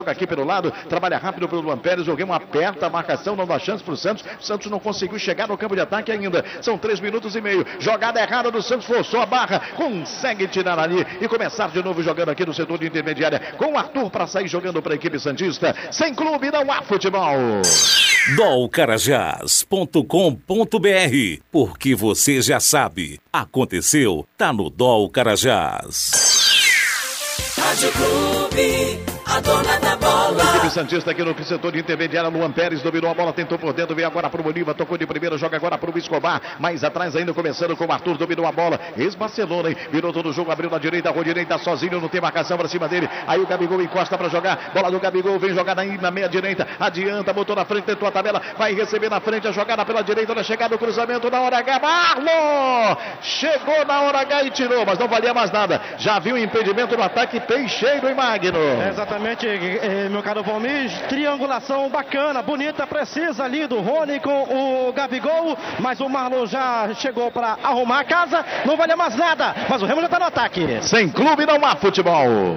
aqui pelo lado, trabalha rápido pelo Luan Pérez, o Remo aperta a marcação, não dá chance pro Santos. O Santos não conseguiu chegar no campo de ataque ainda. São 3 minutos e meio. Jogada errada do Santos, forçou a barra, consegue tirar ali e começar de novo jogando aqui no setor de intermediária com o Arthur para sair jogando para a equipe santista. Sem clube não há futebol. dolcarajás.com.br, porque você já sabe, aconteceu, tá no Dol Carajás. Rádio Clube, a dona da bola. A equipe santista aqui no setor de intermediária. Luan Pérez dominou a bola, tentou por dentro, veio agora pro Bolívar, tocou de primeira, joga agora pro Escobar. Mais atrás ainda, começando com o Arthur, dominou a bola. Ex-Barcelona, hein? Virou todo o jogo, abriu na direita, Rua direita sozinho, não tem marcação pra cima dele. Aí o Gabigol encosta pra jogar. Bola do Gabigol, vem jogada aí na meia direita. Adianta, botou na frente, tentou a tabela. Vai receber na frente a jogada pela direita, na chegada do cruzamento, na hora H. Marlon! Chegou na hora H e tirou, mas não valia mais nada. Já viu o impedimento no ataque Peixeiro e Magno. Exatamente, meu caro Valmir, triangulação bacana, bonita, precisa ali do Rony com o Gabigol, mas o Marlon já chegou para arrumar a casa, não vale mais nada, mas o Remo já está no ataque. Sem clube não há futebol.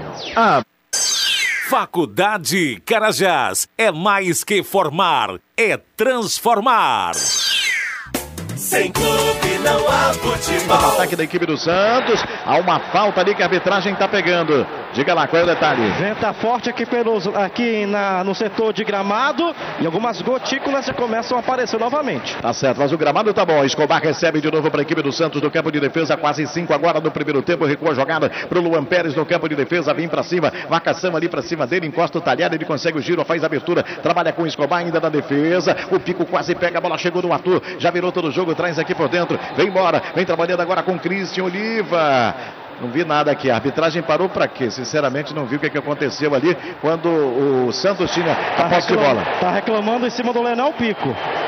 Faculdade Carajás, é mais que formar, é transformar. Sem clube não há futebol. No ataque da equipe do Santos, há uma falta ali que a arbitragem está pegando. Diga lá, qual é o detalhe? Venta forte aqui, no setor de gramado e algumas gotículas já começam a aparecer novamente. Tá certo, mas o gramado tá bom. Escobar recebe de novo para a equipe do Santos no campo de defesa, quase 5 agora no primeiro tempo. Recua a jogada pro Luan Pérez no campo de defesa, vem para cima, marcação ali para cima dele, encosta o talhado, ele consegue o giro, faz a abertura, trabalha com o Escobar ainda na defesa. O Pico quase pega a bola, chegou no Arthur, já virou todo o jogo, traz aqui por dentro, vem embora, vem trabalhando agora com Christian Oliva. Não vi nada aqui, a arbitragem parou para quê? Sinceramente não vi o que aconteceu ali quando o Santos tinha a posse de bola. Tá reclamando em cima do Lenão Pico.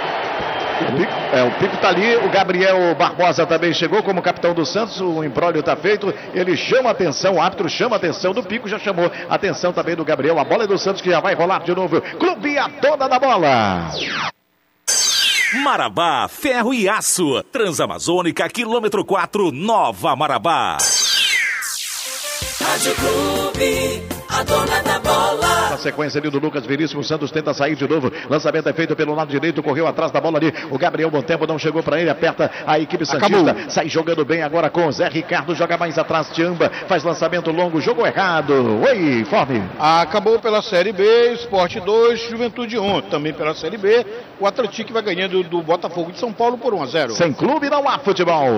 O Pico tá ali, o Gabriel Barbosa também chegou como capitão do Santos, o embrólio tá feito, ele chama a atenção, o árbitro chama a atenção do Pico, já chamou a atenção também do Gabriel, a bola é do Santos que já vai rolar de novo, Clube a dona da bola. Marabá, ferro e aço, Transamazônica, quilômetro 4, Nova Marabá. Rádio Clube, a dona da bola. Na sequência ali do Lucas Veríssimo, o Santos tenta sair de novo. Lançamento é feito pelo lado direito, correu atrás da bola ali. O Gabriel Bom Tempo não chegou para ele, aperta a equipe santista. Acabou. Sai jogando bem agora com o Zé Ricardo, joga mais atrás, Tiamba, faz lançamento longo, jogou errado. Oi, Forme. Acabou pela Série B, Sport 2, Juventude 1. Também pela Série B, o Atlético vai ganhando do Botafogo de São Paulo por 1-0. Sem clube não há futebol.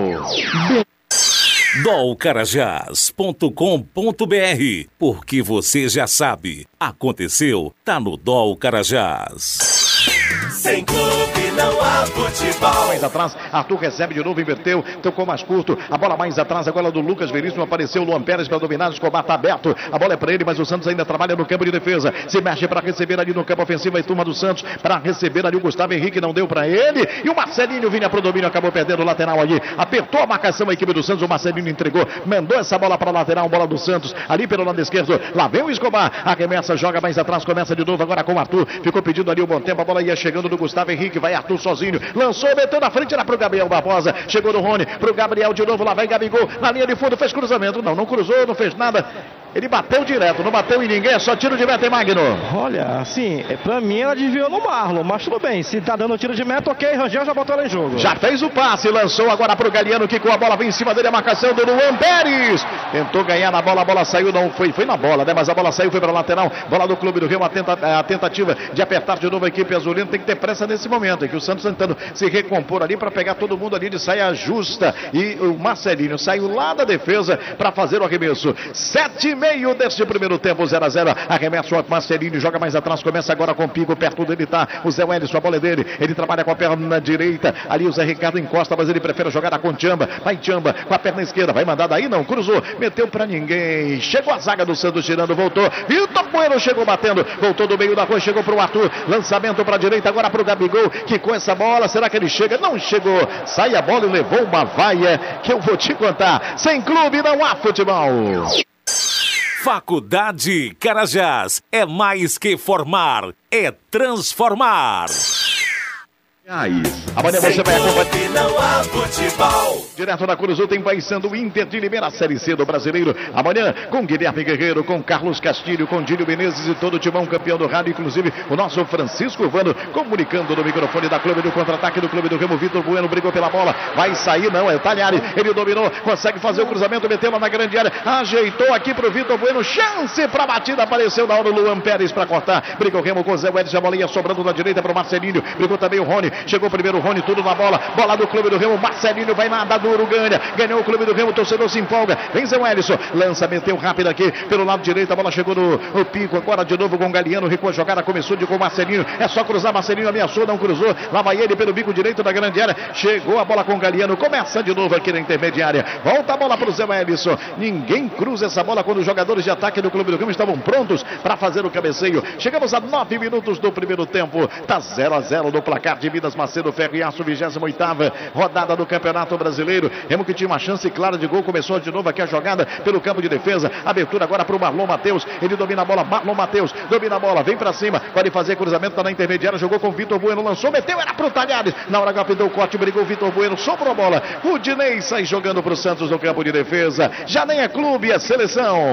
dolcarajás.com.br, porque você já sabe, aconteceu, tá no Dol Carajás. Sem clube não há futebol. Mais atrás, Arthur recebe de novo, inverteu, tocou mais curto, a bola mais atrás agora do Lucas Veríssimo, apareceu o Luan Pérez para dominar, o Escobar tá aberto, a bola é para ele, mas o Santos ainda trabalha no campo de defesa, se mexe para receber ali no campo ofensivo, a turma do Santos, para receber ali o Gustavo Henrique, não deu para ele, e o Marcelinho vinha pro domínio, acabou perdendo o lateral ali, apertou a marcação a equipe do Santos, o Marcelinho entregou, mandou essa bola para a lateral, bola do Santos, ali pelo lado esquerdo, lá vem o Escobar, arremessa, joga mais atrás, começa de novo agora com o Arthur, ficou pedindo ali o Bom Tempo, a bola ia chegando do Gustavo Henrique, vai Arthur sozinho, lançou, meteu na frente, era pro Gabriel Barbosa, chegou no Rony, pro Gabriel de novo, lá vai Gabigol, na linha de fundo, fez cruzamento, não cruzou, não fez nada, ele bateu direto, não bateu em ninguém, é só tiro de meta, hein, Magno? Olha, assim, pra mim ela desviou no Marlon, mas tudo bem, se tá dando tiro de meta, ok, Rangel já botou ela em jogo. Já fez o passe, lançou agora pro Galeano, que com a bola vem em cima dele, a marcação do Luan Pérez, tentou ganhar na bola, a bola saiu, não foi na bola, né, mas a bola saiu, foi pra lateral, bola do Clube do Rio, a tentativa de apertar de novo a equipe azulina, tem que ter pressa nesse momento, que o Santos tentando se recompor ali para pegar todo mundo ali de saia justa, e o Marcelinho saiu lá da defesa para fazer o arremesso, 7,5 desse primeiro tempo, 0-0, arremesso o Marcelinho, joga mais atrás, começa agora com o Pico, perto dele tá o Zé Wellison, a bola é dele, ele trabalha com a perna direita, ali o Zé Ricardo encosta, mas ele prefere jogar com Tiamba, vai Tiamba, com a perna esquerda, vai mandar daí, não, cruzou, meteu para ninguém, chegou a zaga do Santos tirando, voltou, Vitor Bueno chegou batendo, voltou do meio da rua, chegou pro Arthur, lançamento para a direita, agora pro Gabigol, que com essa bola, será que ele chega? Não chegou, sai a bola e levou uma vaia, que eu vou te contar, sem clube não há futebol. Faculdade Carajás, é mais que formar, é transformar. Amanhã você vai acompanhar. Não há futebol. Direto da Cruz, tem Paysandu Inter de Limeira, a Série C do Brasileiro. Amanhã com Guilherme Guerreiro, com Carlos Castilho, com Dílio Menezes e todo o timão campeão do rádio, inclusive o nosso Francisco Urbano, comunicando no microfone da Clube do Contra-Ataque do Clube do Remo. Vitor Bueno brigou pela bola, vai sair, não, é o Talhari, ele dominou, consegue fazer o cruzamento, meteu lá na grande área, ajeitou aqui pro Vitor Bueno, chance pra batida, apareceu na hora o Luan Pérez pra cortar, brigou o Remo com o Zé Welles, a bolinha sobrando na direita pro Marcelinho, brigou também o Rony, chegou primeiro o Rony, tudo na bola, bola do Clube do Remo, Marcelinho vai nada duro, ganhou o Clube do Remo, o torcedor se empolga, vem Zé Welles, lança, meteu rápido aqui pelo lado direito, a bola chegou no pico, agora de novo com o Galiano, recua a jogada, começou com o Marcelinho, é só cruzar, Marcelinho ameaçou, não cruzou, lá vai ele pelo bico direito da grande área, chegou a bola com o Galiano, começa de novo aqui na intermediária, volta a bola para o Zé Welles, ninguém cruza essa bola quando os jogadores de ataque do Clube do Remo estavam prontos para fazer o cabeceio. Chegamos a 9 minutos do primeiro tempo, tá 0-0 no placar de Minas Macedo Ferro e Aço, 28ª rodada do Campeonato Brasileiro. Remo que tinha uma chance clara de gol, começou de novo aqui a jogada pelo campo de defesa, abertura agora para o Marlon Matheus, ele domina a bola, Marlon Matheus domina a bola, vem para cima, pode fazer cruzamento, tá na intermediária, jogou com o Vitor Bueno, lançou, meteu, era pro Talhares, na hora que deu o corte, brigou o Vitor Bueno, sobrou a bola, o Dinei sai jogando pro Santos no campo de defesa, já nem é clube, é seleção.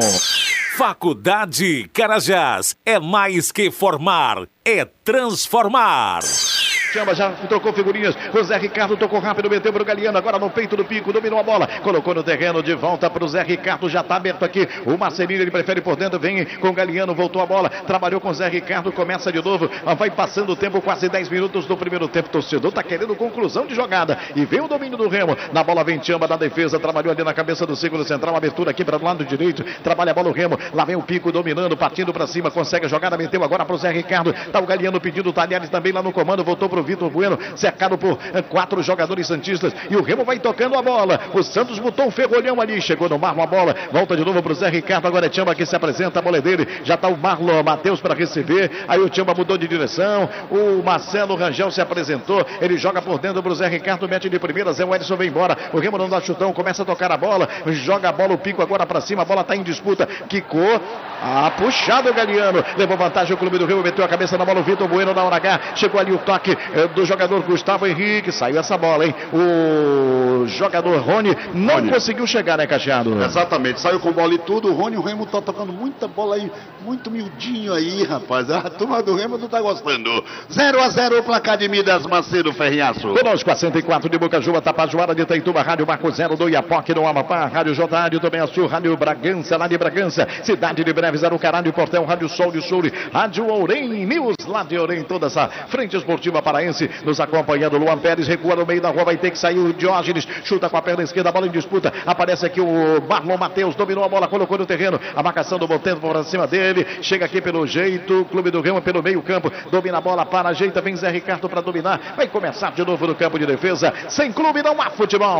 Faculdade Carajás, é mais que formar, é transformar. Chama, já trocou figurinhas, o Zé Ricardo tocou rápido, meteu pro Galiano, agora no peito do pico, dominou a bola, colocou no terreno, de volta pro Zé Ricardo, já tá aberto aqui, o Marcelinho, ele prefere por dentro, vem com o Galiano, voltou a bola, trabalhou com o Zé Ricardo, começa de novo, vai passando o tempo, quase 10 minutos do primeiro tempo, torcedor tá querendo conclusão de jogada, e vem o domínio do Remo, na bola vem Chamba na defesa, trabalhou ali na cabeça do círculo central, abertura aqui para o lado direito, trabalha a bola o Remo, lá vem o Pico dominando, partindo para cima, consegue a jogada, meteu agora pro Zé Ricardo, tá o Galiano pedindo o Talhares também lá no comando, voltou pro Vitor Bueno, cercado por 4 jogadores santistas, e o Remo vai tocando a bola, o Santos botou um ferrolhão ali, chegou no Marlon a bola, volta de novo pro Zé Ricardo, agora é Chamba que se apresenta, a bola é dele, já tá o Marlon Matheus para receber, aí o Chamba mudou de direção, o Marcelo Rangel se apresentou, ele joga por dentro pro Zé Ricardo, mete de primeira, Zé Wellison vem embora, o Remo não dá chutão, começa a tocar a bola, joga a bola, o Pico agora para cima, a bola tá em disputa, quicou, puxado o Galiano, levou vantagem o Clube do Remo, meteu a cabeça na bola, o Vitor Bueno na hora H, chegou ali o toque do jogador Gustavo Henrique, saiu essa bola, hein? O jogador Rony não conseguiu chegar, né, Cacheado? Exatamente, saiu com bola e tudo, o Rony, o Remo tá tocando muita bola aí, muito miudinho aí, rapaz, a turma do Remo não tá gostando. 0-0 o placar de Minas Macedo Ferrinhaço. Conosco, a 104 de Bocajuba, Tapajoara de Itaituba, Rádio Marco 0 do Iapoque no Amapá, Rádio J, Rádio também a Sul, Rádio Bragança, lá de Bragança, Cidade de Breves, Arucará, Portão, Rádio Sol de Sul, Rádio Ourém News, lá de Ourém, toda essa frente esportiva paraense, nos acompanhando, Luan Pérez recua no meio da rua, vai ter que sair o Diógenes, chuta com a perna esquerda, a bola em disputa, aparece aqui o Marlon Matheus, dominou a bola, colocou no terreno, a marcação do Montempo por cima dele, chega aqui pelo jeito, Clube do Remo pelo meio campo, domina a bola, para, ajeita, vem Zé Ricardo para dominar, vai começar de novo no campo de defesa, sem clube não há futebol.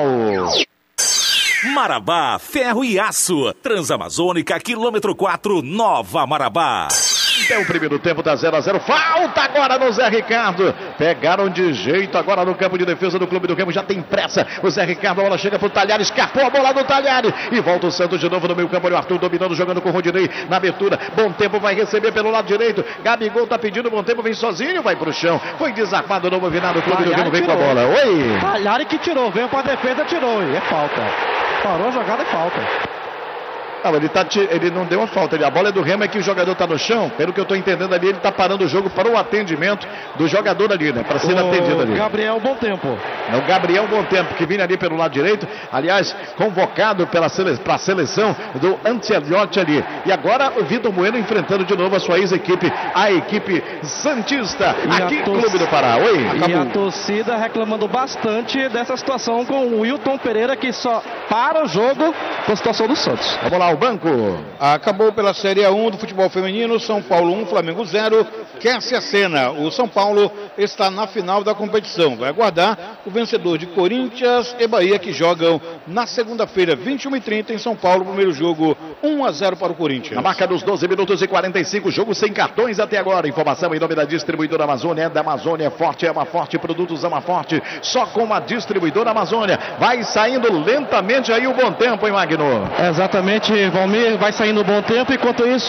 Marabá, ferro e aço, Transamazônica, quilômetro 4, Nova Marabá. É o primeiro tempo, tá 0-0, falta agora no Zé Ricardo, pegaram de jeito agora no campo de defesa do Clube do Remo, já tem pressa, o Zé Ricardo, a bola chega pro Talhares, escapou a bola do Talhares, e volta o Santos de novo no meio campo, o Arthur dominando, jogando com o Rodinei, na abertura, Bom Tempo vai receber pelo lado direito, Gabigol tá pedindo, Bom Tempo vem sozinho, vai pro chão, foi desarmado no movimenado, o Clube do Remo vem com a bola, oi! Talhares que tirou, veio pra defesa, tirou, e é falta, parou a jogada, é falta. Não, ele não deu a falta, a bola é do Remo, é que o jogador está no chão, pelo que eu estou entendendo ali, ele está parando o jogo para o atendimento do jogador ali, né, para ser atendido ali. Gabriel Bom Tempo. É o Gabriel Bom Tempo, que vinha ali pelo lado direito, aliás, convocado para a seleção do Anceliotti ali. E agora o Vitor Bueno enfrentando de novo a sua ex-equipe, a equipe santista, aqui no Clube do Pará. Oi. E a torcida reclamando bastante dessa situação com o Wilton Pereira, que só para o jogo com a situação do Santos. Vamos lá, o banco. Acabou pela Série A1 do futebol feminino, São Paulo 1, Flamengo 0, quer-se a cena. O São Paulo está na final da competição. Vai aguardar o vencedor de Corinthians e Bahia, que jogam na segunda-feira, 21h30 em São Paulo, primeiro jogo 1-0 para o Corinthians. Na marca dos 12 minutos e 45, jogo sem cartões até agora. Informação em nome da distribuidora Amazônia. É da Amazônia, é forte, ama forte, produtos ama forte. Só com a distribuidora Amazônia. Vai saindo lentamente aí o bom tempo, hein, Magno? Exatamente, Valmir, vai saindo o bom tempo. Enquanto isso,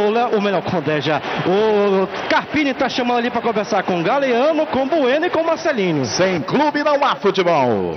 o Carpini está chamando ali para conversar com o Galeano, com o Bueno e com o Marcelinho. Sem clube não há futebol.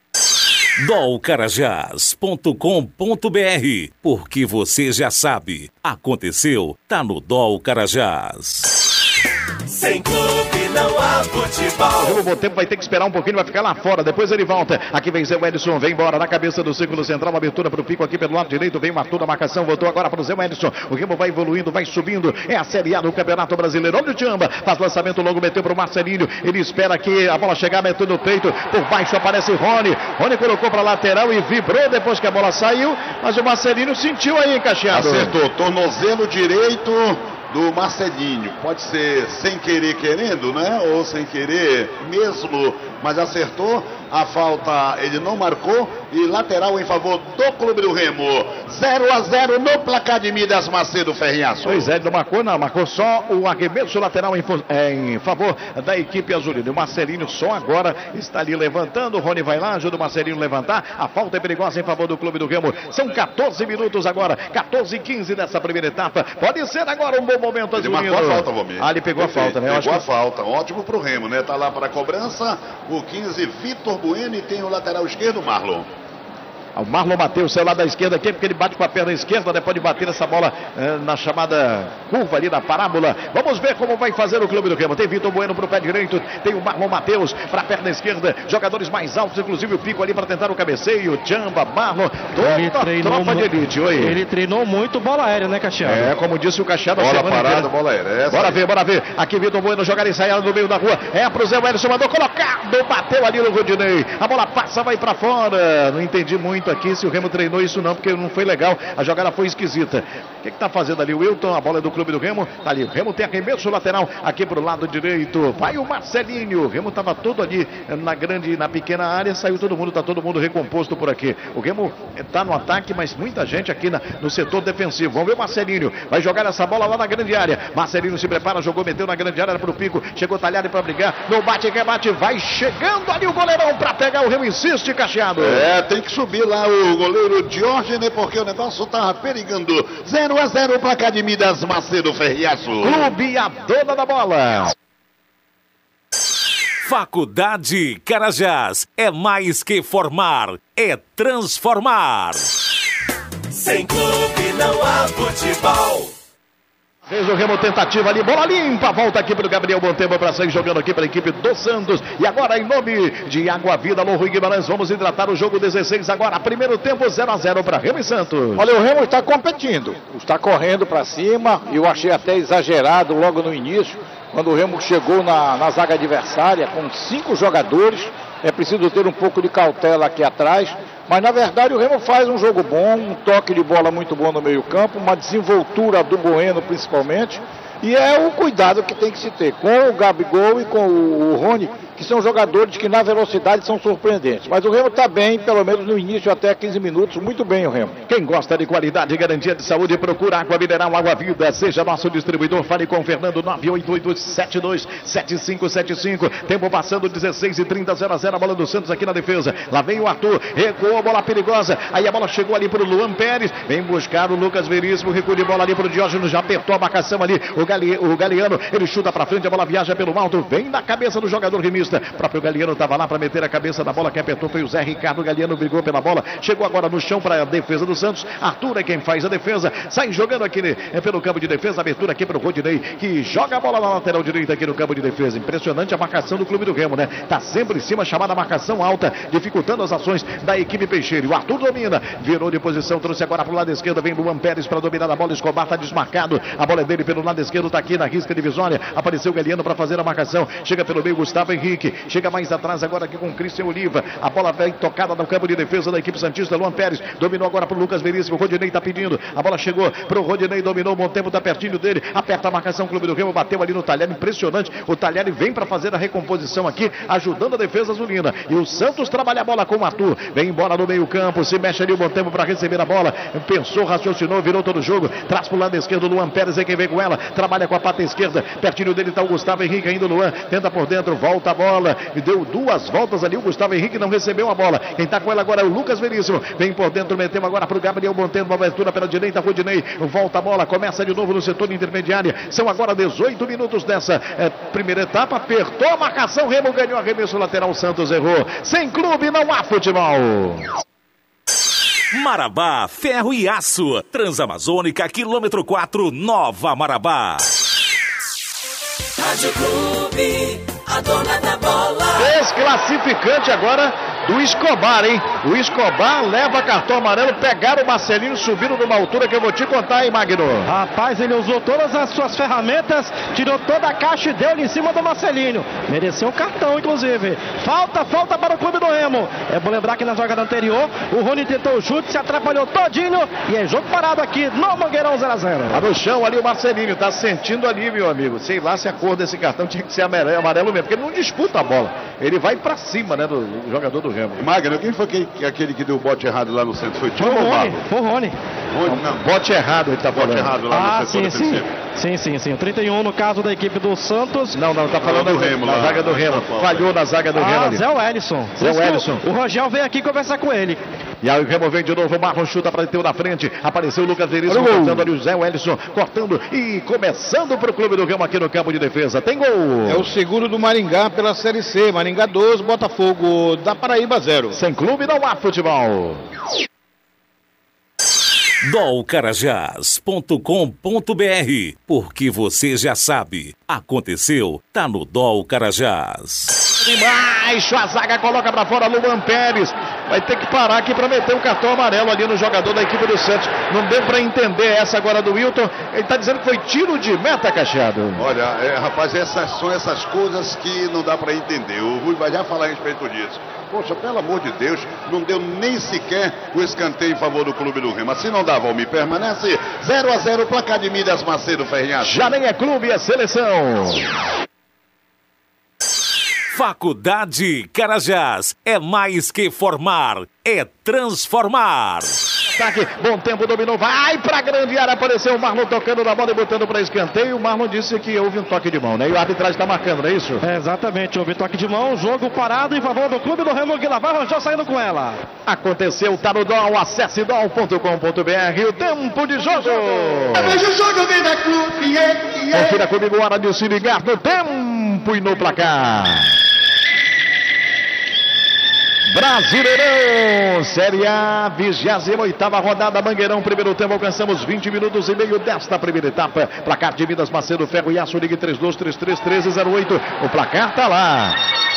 dolcarajás.com.br, porque você já sabe, aconteceu, tá no Dol Carajás. Sem clube não há futebol. O bom tempo vai ter que esperar um pouquinho, vai ficar lá fora, depois ele volta. Aqui vem Zé Edson, vem embora na cabeça do círculo central, abertura para o Pico aqui pelo lado direito, vem o Arthur da marcação, voltou agora para o Zé Edson. O Remo vai evoluindo, vai subindo, é a Série A do Campeonato Brasileiro. Olha o Tchamba, faz lançamento longo, meteu para o Marcelinho, ele espera que a bola chegar, meteu no peito, por baixo aparece o Rony. Rony colocou para a lateral e vibrou depois que a bola saiu, mas o Marcelinho sentiu aí, encaixado. Acertou, tornozelo direito do Marcelinho. Pode ser sem querer querendo, né? Ou sem querer mesmo, mas acertou. A falta ele não marcou e lateral em favor do Clube do Remo. 0-0 no placar de Midas Macedo Ferriaço. Pois é, ele não marcou, não. Marcou só o arremesso lateral em favor da equipe azulina. O Marcelinho só agora está ali levantando. O Rony vai lá, ajuda o Marcelinho a levantar. A falta é perigosa em favor do Clube do Remo. São 14 minutos agora. 14-15 dessa primeira etapa. Pode ser agora um bom momento azulino. Ele marcou a falta, Valmir. Ah, ele pegou Perfeito. a falta, né? Pegou a falta. Ótimo pro Remo, né? Tá lá para a cobrança. O 15, Vitor Bueno, e tem o lateral esquerdo, Marlon. O Marlon Matheus saiu lá da esquerda aqui, porque ele bate com a perna esquerda, depois de bater essa bola na chamada curva ali da parábola. Vamos ver como vai fazer o Clube do Remo. Tem Vitor Bueno pro pé direito, tem o Marlon Matheus para a perna esquerda, jogadores mais altos, inclusive o Pico ali para tentar o cabeceio, Tchamba, Marlon, toda a tropa de elite. Oi. Ele treinou muito bola aérea, né, Cacheado? É, como disse o Cacheado. Bola parada, bola aérea. Bora ver. Aqui Vitor Bueno, jogar ensaiado no meio da rua. É pro Zé Wellison, mandou colocado, bateu ali no Rodinei. A bola passa, vai para fora. Não entendi muito aqui se o Remo treinou isso não, porque não foi legal. A jogada foi esquisita. O que tá fazendo ali o Wilton? A bola é do Clube do Remo. Tá ali. O Remo tem arremesso lateral aqui pro lado direito. Vai o Marcelinho. O Remo tava todo ali na pequena área. Saiu todo mundo, tá todo mundo recomposto por aqui. O Remo tá no ataque, mas muita gente aqui no setor defensivo. Vamos ver o Marcelinho. Vai jogar essa bola lá na grande área. Marcelinho se prepara, jogou, meteu na grande área pro Pico. Chegou talhado para brigar. Não bate, quer bate. Vai chegando ali o goleirão para pegar. O Remo insiste, Cacheado. É, tem que subir lá o goleiro Diógenes, porque o negócio tava perigando. 0-0 para cá de Midas Macedo Ferriaço. Clube a dona da bola. Faculdade Carajás é mais que formar, é transformar. Sem clube não há futebol. Fez o Remo tentativa ali, bola limpa, volta aqui para o Gabriel Montempo para sair jogando aqui para a equipe do Santos. E agora em nome de Água Vida, Alô Rui Guimarães, vamos hidratar o jogo 16 agora, primeiro tempo 0-0 para Remo e Santos. Olha, o Remo está competindo, está correndo para cima, e eu achei até exagerado logo no início, quando o Remo chegou na zaga adversária com 5 jogadores. É preciso ter um pouco de cautela aqui atrás, mas na verdade o Remo faz um jogo bom, um toque de bola muito bom no meio campo, uma desenvoltura do Bueno principalmente, e é o cuidado que tem que se ter com o Gabigol e com o Rony, que são jogadores que na velocidade são surpreendentes. Mas o Remo está bem, pelo menos no início até 15 minutos, muito bem o Remo. Quem gosta de qualidade e garantia de saúde, procura Água Mineral, Água Vida, seja nosso distribuidor, fale com o Fernando, 988-727575. Tempo passando, 16:30, 0-0, a bola do Santos aqui na defesa. Lá vem o Arthur, recuou, bola perigosa, aí a bola chegou ali para o Luan Pérez, vem buscar o Lucas Veríssimo, recuo de bola ali para o Diógenes, já apertou a marcação ali, o Galeano, ele chuta para frente, a bola viaja pelo alto, vem na cabeça do jogador remista. O próprio Galeano estava lá para meter a cabeça da bola, quem apertou foi o Zé Ricardo. O Galeano brigou pela bola, chegou agora no chão para a defesa do Santos. Arthur é quem faz a defesa, sai jogando aqui pelo campo de defesa, abertura aqui para o Rodinei, que joga a bola na lateral direita aqui no campo de defesa. Impressionante a marcação do Clube do Remo, né? Tá sempre em cima, chamada marcação alta, dificultando as ações da equipe Peixeira. O Arthur domina, virou de posição, trouxe agora para o lado esquerdo, vem Luan Pérez para dominar a bola, Escobar está desmarcado, a bola é dele pelo lado esquerdo. Zagueiro tá aqui na risca divisória. Apareceu o Galeano para fazer a marcação. Chega pelo meio Gustavo Henrique. Chega mais atrás agora aqui com o Christian Oliva. A bola vem tocada no campo de defesa da equipe santista. Luan Pérez dominou agora pro Lucas Veríssimo. O Rodinei tá pedindo. A bola chegou pro Rodinei, dominou. Bom tempo, tá pertinho dele. Aperta a marcação. Clube do Remo bateu ali no Talheri. Impressionante. O Talheri vem para fazer a recomposição aqui, ajudando a defesa azulina. E o Santos trabalha a bola com o Arthur. Vem embora no meio campo. Se mexe ali o Bom Tempo para receber a bola. Pensou, raciocinou, virou todo o jogo. Traz pro lado esquerdo. Luan Pérez é quem vem com ela. Trabalha com a pata esquerda. Pertinho dele tá o Gustavo Henrique, ainda o Luan. Tenta por dentro, volta a bola. E deu duas voltas ali. O Gustavo Henrique não recebeu a bola. Quem tá com ela agora é o Lucas Veríssimo. Vem por dentro, meteu agora pro Gabriel Bom Tempo. Abertura pela direita, Rodinei. Volta a bola, começa de novo no setor intermediário. São agora 18 minutos dessa primeira etapa. Apertou a marcação. Remo ganhou arremesso lateral. Santos errou. Sem clube não há futebol. Marabá, ferro e aço. Transamazônica, quilômetro 4, Nova Marabá. Rádio Clube, a dona da bola. Desclassificante agora do Escobar, hein? O Escobar leva cartão amarelo, pegaram o Marcelinho, subiram numa altura que eu vou te contar, hein, Magno? Rapaz, ele usou todas as suas ferramentas, tirou toda a caixa e deu-lhe em cima do Marcelinho. Mereceu um cartão, inclusive. Falta para o Clube do Remo. É bom lembrar que na jogada anterior, o Rony tentou o chute, se atrapalhou todinho e é jogo parado aqui no Mangueirão 0-0. Tá no chão ali o Marcelinho, tá sentindo ali, meu amigo. Sei lá se a cor desse cartão tinha que ser amarelo mesmo, porque ele não disputa a bola. Ele vai pra cima, né, do jogador do Remo. Magno, quem foi aquele que deu o bote errado lá no centro? Foi o Rony? Foi o Rony. Não, bote errado, ele tá falando. Bote errado lá no setor defensivo. Sim. O 31 no caso da equipe do Santos. Não, tá falando do Remo, na zaga do Remo. Falhou na zaga do Remo ali. Zé Wellison. O Rogel veio aqui conversar com ele. E aí o Remo vem de novo, o Marlon chuta para ter na frente. Apareceu o Lucas Veríssimo, cortando ali o Zé Wellison, cortando e começando para o Clube do Remo aqui no campo de defesa. Tem gol! É o segundo do Maringá pela Série C. Maringá 2, Botafogo da Paraíba 0. Sem clube não há futebol. dolcarajás.com.br, porque você já sabe, aconteceu, tá no Dol Carajás. Embaixo, a zaga coloca pra fora Luan Pérez. Vai ter que parar aqui pra meter um cartão amarelo ali no jogador da equipe do Santos. Não deu pra entender essa agora do Wilton. Ele tá dizendo que foi tiro de meta, Cacheado. Olha, rapaz, são essas coisas que não dá pra entender. O Rui vai já falar a respeito disso. Poxa, pelo amor de Deus, não deu nem sequer o escanteio em favor do Clube do Remo. Assim não dá, Valmir. Permanece 0-0, placar de Midas Macedo Ferrinhaço. Já nem é clube, é seleção. Faculdade Carajás, é mais que formar, é transformar. Ataque, Bom Tempo dominou, vai pra grande área, apareceu o Marlon tocando na bola e botando pra escanteio. O Marlon disse que houve um toque de mão, né? E o arbitragem tá marcando, não é isso? Exatamente, houve toque de mão, jogo parado em favor do Clube do Remo, que lá vai Rangel saindo com ela. Aconteceu, tá no Dol, acesse dol.com.br, o tempo de jogo. Veja o jogo, vem da Clube, Confira comigo, hora de se ligar no tempo e no placar. Brasileirão, Série A, 28ª rodada, Mangueirão, primeiro tempo, alcançamos 20 minutos e meio desta primeira etapa. Placar de Midas Macedo, Ferro e Aço, ligue 32331308. O placar tá lá.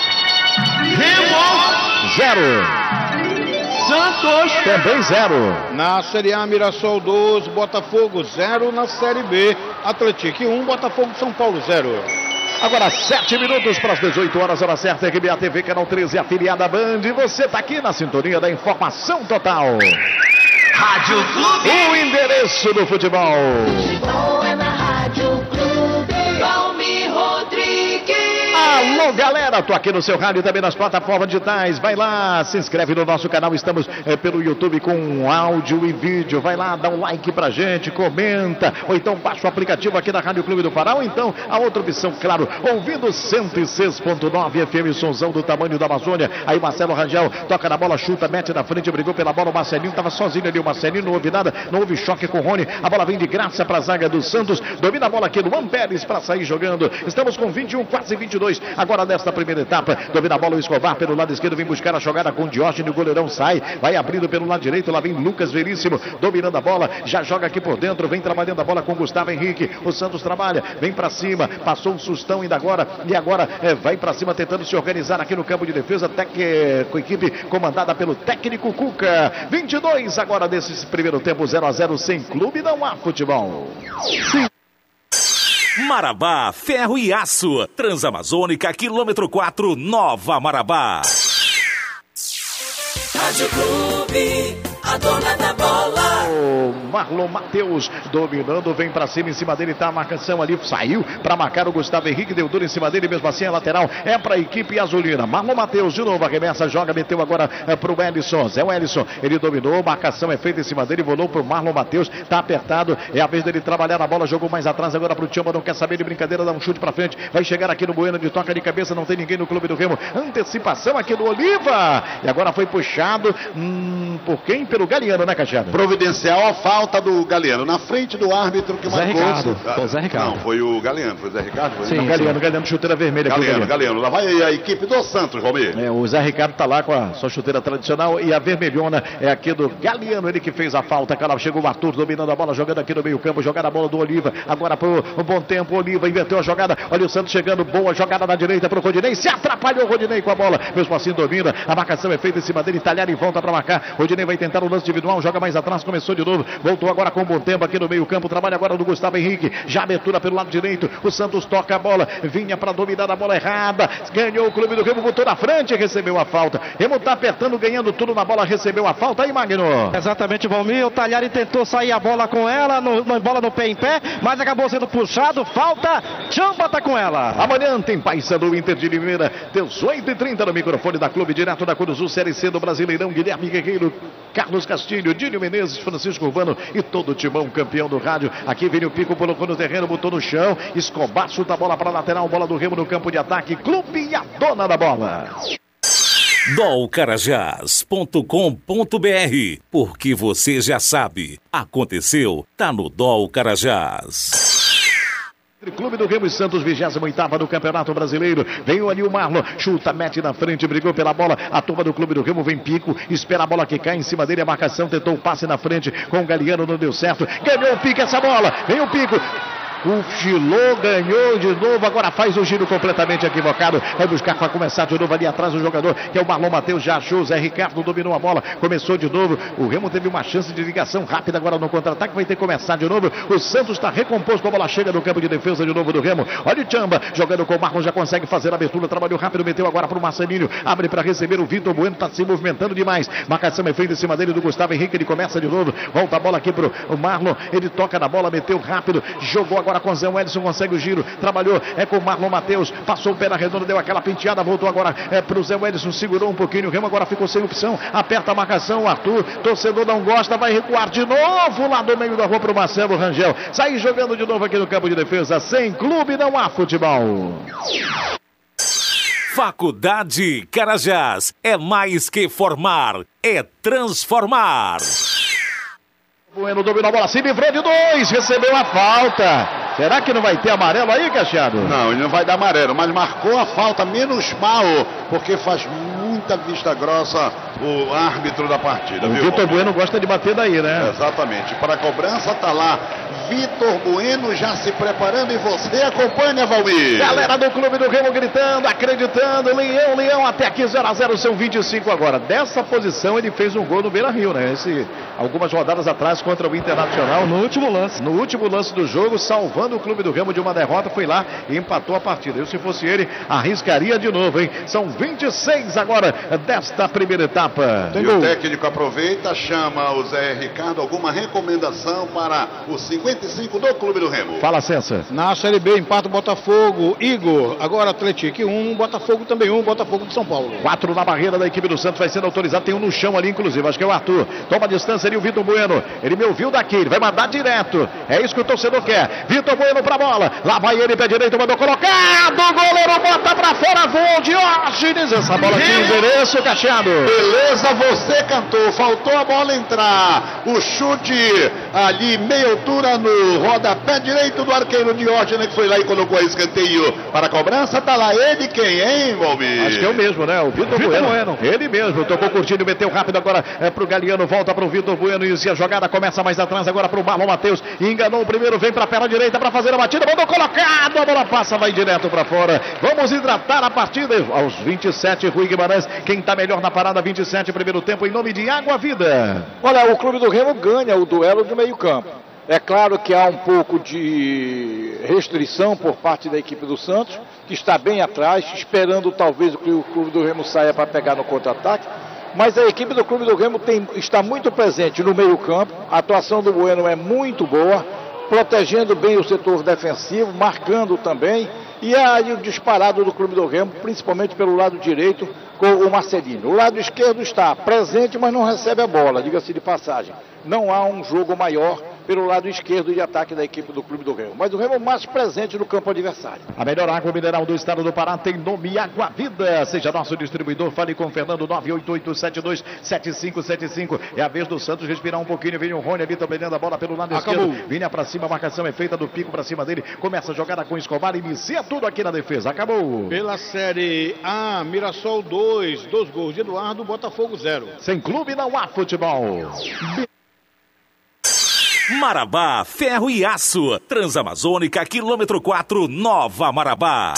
Remo 0. Santos Também 0. Na Série A, Mirassol 2, Botafogo 0. Na Série B, Atlético 1, Botafogo São Paulo 0. Agora 7 minutos para as 18 horas, hora certa, RBA TV, Canal 13, afiliada à Band. E você está aqui na sintonia da informação total. Rádio Clube. O endereço do futebol. Futebol é na Rádio Clube. Valmir Rodrigues. Alô, galera, tô aqui no seu rádio e também nas plataformas digitais. Vai lá, se inscreve no nosso canal. Estamos pelo YouTube com áudio e vídeo. Vai lá, dá um like pra gente, comenta. Ou então baixa o aplicativo aqui da Rádio Clube do Pará. Ou então a outra opção, claro, ouvindo 106.9 FM, sonzão do tamanho da Amazônia. Aí Marcelo Rangel toca na bola, chuta, mete na frente, brigou pela bola. O Marcelinho tava sozinho ali. O Marcelinho não houve nada, não houve choque com o Rony. A bola vem de graça pra zaga do Santos. Domina a bola aqui do Luan Pérez pra sair jogando. Estamos com 21, quase 22. Agora nesta primeira etapa, domina a bola o Escobar pelo lado esquerdo, vem buscar a jogada com o Diógenes, o goleirão sai, vai abrindo pelo lado direito, lá vem Lucas Veríssimo, dominando a bola, já joga aqui por dentro, vem trabalhando a bola com Gustavo Henrique, o Santos trabalha, vem pra cima, passou um sustão ainda agora, e agora vai pra cima tentando se organizar aqui no campo de defesa, com a equipe comandada pelo técnico Cuca. 22 agora desse primeiro tempo, 0-0, sem clube não há futebol. Sim. Marabá, ferro e aço. Transamazônica, quilômetro 4, Nova Marabá. Rádio Clube, a dona da bola. O Marlon Matheus dominando, vem pra cima, em cima dele tá a marcação ali, saiu pra marcar o Gustavo Henrique, deu duro em cima dele, mesmo assim a lateral é pra equipe azulina. Marlon Matheus de novo, arremessa, joga, meteu agora pro Ellison, Zé Wellison, ele dominou, marcação é feita em cima dele, volou pro Marlon Matheus, tá apertado, é a vez dele trabalhar na bola, jogou mais atrás agora pro Tchamba, não quer saber de brincadeira, dá um chute pra frente, vai chegar aqui no Bueno de toca de cabeça, não tem ninguém no Clube do Remo, antecipação aqui do Oliva, e agora foi puxado, por quem? Pelo Galeano, né, Cachado? Providencial a falta do Galeano, na frente do árbitro que Zé marcou. Ricardo. Foi o Zé Ricardo. Não, foi o Galeano, foi o Zé Ricardo? Foi? Sim, Não, Galeano, chuteira vermelha. Galeano. Lá vai a equipe do Santos, Valmir. O Zé Ricardo tá lá com a sua chuteira tradicional e a vermelhona é aqui do Galeano, ele que fez a falta, cara, chegou o Arthur dominando a bola, jogando aqui no meio campo, jogando a bola do Oliva, agora pro um bom tempo, Oliva inverteu a jogada, olha o Santos chegando, boa jogada na direita pro Rodinei, se atrapalhou o Rodinei com a bola, mesmo assim domina, a marcação é feita em cima dele, talhar e volta pra marcar, Rodinei vai tentar o lance individual, joga mais atrás, começou de novo, voltou agora com um bom tempo aqui no meio campo, trabalha agora do Gustavo Henrique, já abertura pelo lado direito, o Santos toca a bola, vinha para dominar a bola errada, ganhou o Clube do Remo, botou na frente, recebeu a falta, Remo tá apertando, ganhando tudo na bola, recebeu a falta, aí Magno. Exatamente, Valmir, o Talhari tentou sair a bola com ela, bola no pé em pé, mas acabou sendo puxado, falta, Tchamba tá com ela. Amanhã tem Paysandu Inter de Limeira, 18h30 no microfone da Clube, direto da Curuzu, Série C do Brasileirão, Guilherme Guerreiro, Carlos Castilho, Dínio Menezes, Francisco Urbano e todo o timão campeão do rádio. Aqui vem o Pico, colocou no terreno, botou no chão, Escobar chuta a bola para a lateral, bola do Remo no campo de ataque, Clube e a dona da bola. dolcarajás.com.br, porque você já sabe, aconteceu, tá no Dol Carajás. Clube do Remo e Santos, 28ª do Campeonato Brasileiro. Veio ali o Marlon, chuta, mete na frente, brigou pela bola. A turma do Clube do Remo vem Pico, espera a bola que cai em cima dele. A marcação tentou o passe na frente com o Galeano, não deu certo. Ganhou o Pico essa bola, vem o Pico. Cochilou, ganhou de novo, agora faz o giro completamente equivocado, vai buscar para começar de novo ali atrás o jogador, que é o Marlon Matheus, já achou, Zé Ricardo dominou a bola, começou de novo, o Remo teve uma chance de ligação rápida agora no contra-ataque, vai ter que começar de novo, o Santos está recomposto, a bola chega no campo de defesa de novo do Remo, olha o Tchamba, jogando com o Marlon, já consegue fazer a abertura, trabalhou rápido, meteu agora para o Marcelinho, abre para receber o Vitor Bueno, está se movimentando demais, marcação é feita em cima dele do Gustavo Henrique, ele começa de novo, volta a bola aqui para o Marlon, ele toca na bola, meteu rápido, jogou agora com o Zé Wellison, consegue o giro, trabalhou, é com o Marlon Matheus, passou o pé na redonda, deu aquela penteada, voltou agora pro Zé Wellison, segurou um pouquinho, o Remo agora ficou sem opção, aperta a marcação, o Arthur, torcedor não gosta, vai recuar de novo lá do meio da rua pro Marcelo Rangel, sair jogando de novo aqui no campo de defesa, sem clube não há futebol. Faculdade Carajás, é mais que formar, é transformar. Bueno dominou a bola, se livrou de dois, recebeu a falta. Será que não vai ter amarelo aí, Cachado? Não, ele não vai dar amarelo, mas marcou a falta, menos mal, porque faz muita vista grossa o árbitro da partida. O Vitor Bueno gosta de bater daí, né? Exatamente, para a cobrança tá lá Vitor Bueno já se preparando e você acompanha, Valmir. Galera do Clube do Remo gritando, acreditando, Leão, até aqui 0-0, são 25 agora. Dessa posição ele fez um gol no Beira-Rio, né? Algumas rodadas atrás contra o Internacional. No último lance. No último lance do jogo, salvando o Clube do Remo de uma derrota, foi lá e empatou a partida. Eu, se fosse ele, arriscaria de novo, hein? São 26 agora desta primeira etapa. E o técnico aproveita, chama o Zé Ricardo, alguma recomendação para os 55 do Clube do Remo. Fala, Cessa. Na Série B, empata o Botafogo, Igor, agora Atlético 1, Botafogo também 1, Botafogo de São Paulo. 4 na barreira da equipe do Santos, vai sendo autorizado, tem um no chão ali, inclusive, acho que é o Arthur. Toma a distância ali o Vitor Bueno, ele me ouviu daqui, ele vai mandar direto, é isso que o torcedor quer. Vitor Bueno pra bola, lá vai ele, pé direito, mandou colocado, o goleiro bota pra fora, gol de Diógenes, essa bola tinha endereço, Cacheado. Beleza, você cantou, faltou a bola entrar, o chute ali, meia altura no rodapé direito do arqueiro Diógenes, que foi lá e colocou a escanteio para a cobrança, tá lá ele, quem, hein, Valmir? Acho que é o mesmo, né, o Vitor Bueno. Ele mesmo, tocou curtindo, meteu rápido agora pro Galeano, volta pro Vitor Bueno, e a jogada começa mais atrás agora pro Marlon Matheus, enganou o primeiro, vem pra perna direita pra fazer a batida, mandou colocado, a bola passa, vai direto pra fora, vamos hidratar a partida, aos 27, Rui Guimarães, quem tá melhor na parada, 27, primeiro tempo, em nome de Água Vida. Olha, o Clube do Remo ganha o duelo de meio campo. É claro que há um pouco de restrição por parte da equipe do Santos, que está bem atrás, esperando talvez que o Clube do Remo saia para pegar no contra-ataque. Mas a equipe do Clube do Remo está muito presente no meio-campo. A atuação do Bueno é muito boa, protegendo bem o setor defensivo, marcando também. E aí o disparado do Clube do Remo, principalmente pelo lado direito, com o Marcelino. O lado esquerdo está presente, mas não recebe a bola, diga-se de passagem. Não há um jogo maior pelo lado esquerdo de ataque da equipe do Clube do Remo. Mas o Remo mais presente no campo adversário. A melhor água mineral do estado do Pará tem nome Água Vida. Seja nosso distribuidor, fale com o Fernando 988727575. É a vez do Santos respirar um pouquinho. Vem o Rony ali também a bola pelo lado esquerdo. Vinha pra cima, a marcação é feita do pico pra cima dele. Começa a jogada com Escobar, inicia tudo aqui na defesa. Acabou. Pela Série A, Mirassol 2 gols de Eduardo, Botafogo 0. Sem clube não há futebol. Marabá, ferro e aço. Transamazônica, quilômetro 4, Nova Marabá.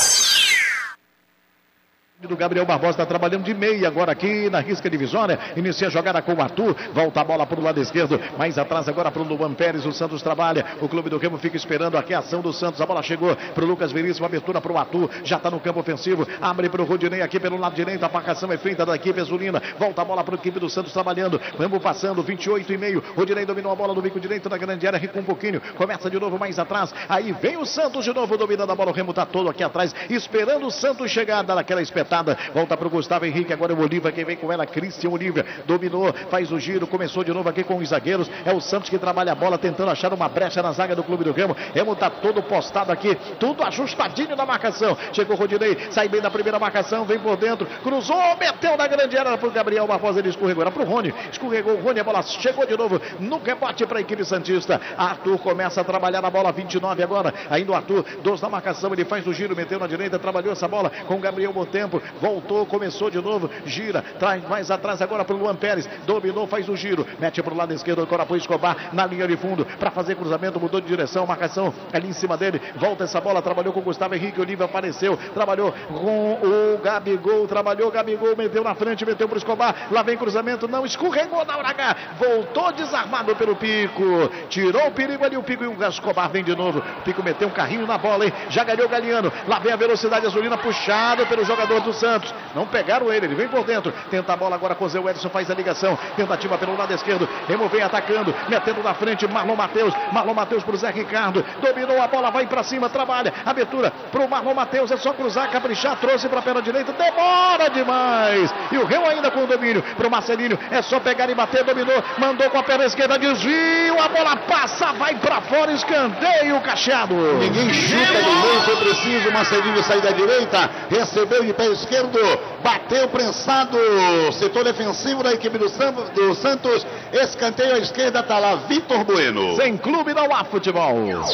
Do Gabriel Barbosa está trabalhando de meia agora aqui na risca divisória. Inicia a jogada com o Arthur. Volta a bola para o lado esquerdo. Mais atrás agora para o Luan Pérez. O Santos trabalha. O Clube do Remo fica esperando aqui a ação do Santos. A bola chegou para o Lucas Veríssimo. Abertura para o Arthur. Já está no campo ofensivo. Abre para o Rodinei aqui pelo lado direito. A marcação é feita da equipe azulina. Volta a bola para a equipe do Santos trabalhando. Remo passando. 28,5. Rodinei dominou a bola no bico direito da grande área. Recua um pouquinho. Começa de novo mais atrás. Aí vem o Santos de novo dominando a bola. O Remo está todo aqui atrás. Esperando o Santos chegar. Dá aquela espetada. Volta para o Gustavo Henrique, agora o Oliva, quem vem com ela, Cristian Oliva, dominou, faz o giro, começou de novo aqui com os zagueiros, é o Santos que trabalha a bola, tentando achar uma brecha na zaga do Clube do Remo. Remo tá todo postado aqui, tudo ajustadinho na marcação, chegou o Rodinei, sai bem da primeira marcação, vem por dentro, cruzou, meteu na grande área para o Gabriel Barbosa, ele escorregou, era para o Rony, escorregou o Rony, a bola chegou de novo, no rebote para a equipe santista. Arthur começa a trabalhar na bola, 29 agora, ainda o Arthur, 2 na marcação, ele faz o giro, meteu na direita, trabalhou essa bola com o Gabriel bom tempo, voltou, começou de novo, gira, traz mais atrás agora para o Luan Pérez, dominou, faz o giro, mete para o lado esquerdo, agora para o Escobar, na linha de fundo, para fazer cruzamento, mudou de direção, marcação ali em cima dele, volta essa bola, trabalhou com o Gustavo Henrique, Oliva apareceu, trabalhou com o Gabigol, Gabigol, meteu na frente, meteu para o Escobar, lá vem cruzamento, não, escorregou na hora H, voltou desarmado pelo Pico, tirou o perigo ali, o Pico, e o Escobar vem de novo, o Pico meteu um carrinho na bola, hein? Já ganhou o Galeano, lá vem a velocidade azulina, puxado pelo jogador do Santos, não pegaram ele vem por dentro, tenta a bola agora com o Zé Edson, faz a ligação, tentativa pelo lado esquerdo, Remo vem atacando, metendo na frente, Marlon Matheus para o Zé Ricardo, dominou a bola, vai para cima, trabalha, abertura para o Marlon Matheus, é só cruzar, caprichar, trouxe para a perna direita, demora demais, e o Remo ainda com o domínio, para o Marcelinho, é só pegar e bater, dominou, mandou com a perna esquerda, desvio, a bola passa, vai para fora, escanteio, Cacheado. Ninguém chuta do meio, foi preciso, Marcelinho sair da direita, recebeu de pé esquerdo, bateu prensado, setor defensivo da equipe do Santos, escanteio à esquerda, tá lá Vitor Bueno. Sem clube não há futebol.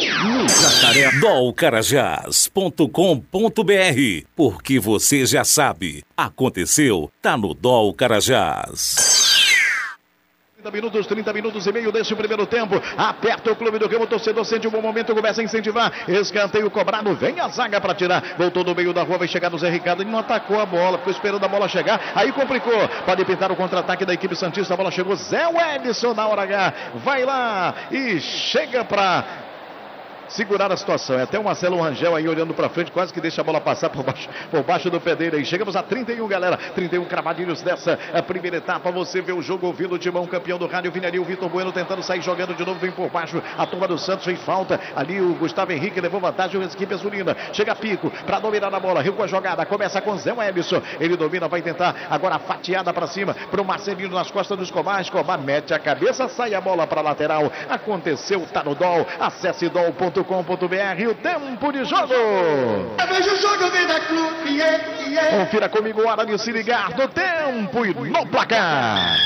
dolcarajás.com.br, porque você já sabe, aconteceu, tá no Dol Carajás. 30 minutos e meio desse primeiro tempo. Aperta o Clube do Remo, o torcedor sente um bom momento, começa a incentivar. Escanteio cobrado, vem a zaga para tirar. Voltou do meio da rua, vai chegar no Zé Ricardo. Ele não atacou a bola, ficou esperando a bola chegar. Aí complicou. Pode pintar o contra-ataque da equipe santista. A bola chegou, Zé Edson na hora H. Vai lá e chega para segurar a situação. É até o Marcelo Rangel aí olhando para frente, quase que deixa a bola passar por baixo do pé dele aí. Chegamos a 31, galera. 31 cravadinhos dessa primeira etapa. Você vê o jogo ouvindo o Timão, campeão do rádio. Vindo ali o Vitor Bueno tentando sair jogando de novo. Vem por baixo. A turma do Santos fez falta. Ali o Gustavo Henrique levou vantagem. A equipe azulina. Chega Pico para dominar a bola. Rio com a jogada. Começa com Zé Webson. Ele domina, vai tentar agora a fatiada para cima. Para o Marcelino nas costas do Escobar. Escobar mete a cabeça, sai a bola para a lateral. Aconteceu, tá no Dol. Acesse dol.com.br. O tempo de jogo. Veja o jogo, vem da clube. Confira comigo, hora de se ligar do tempo e no placar.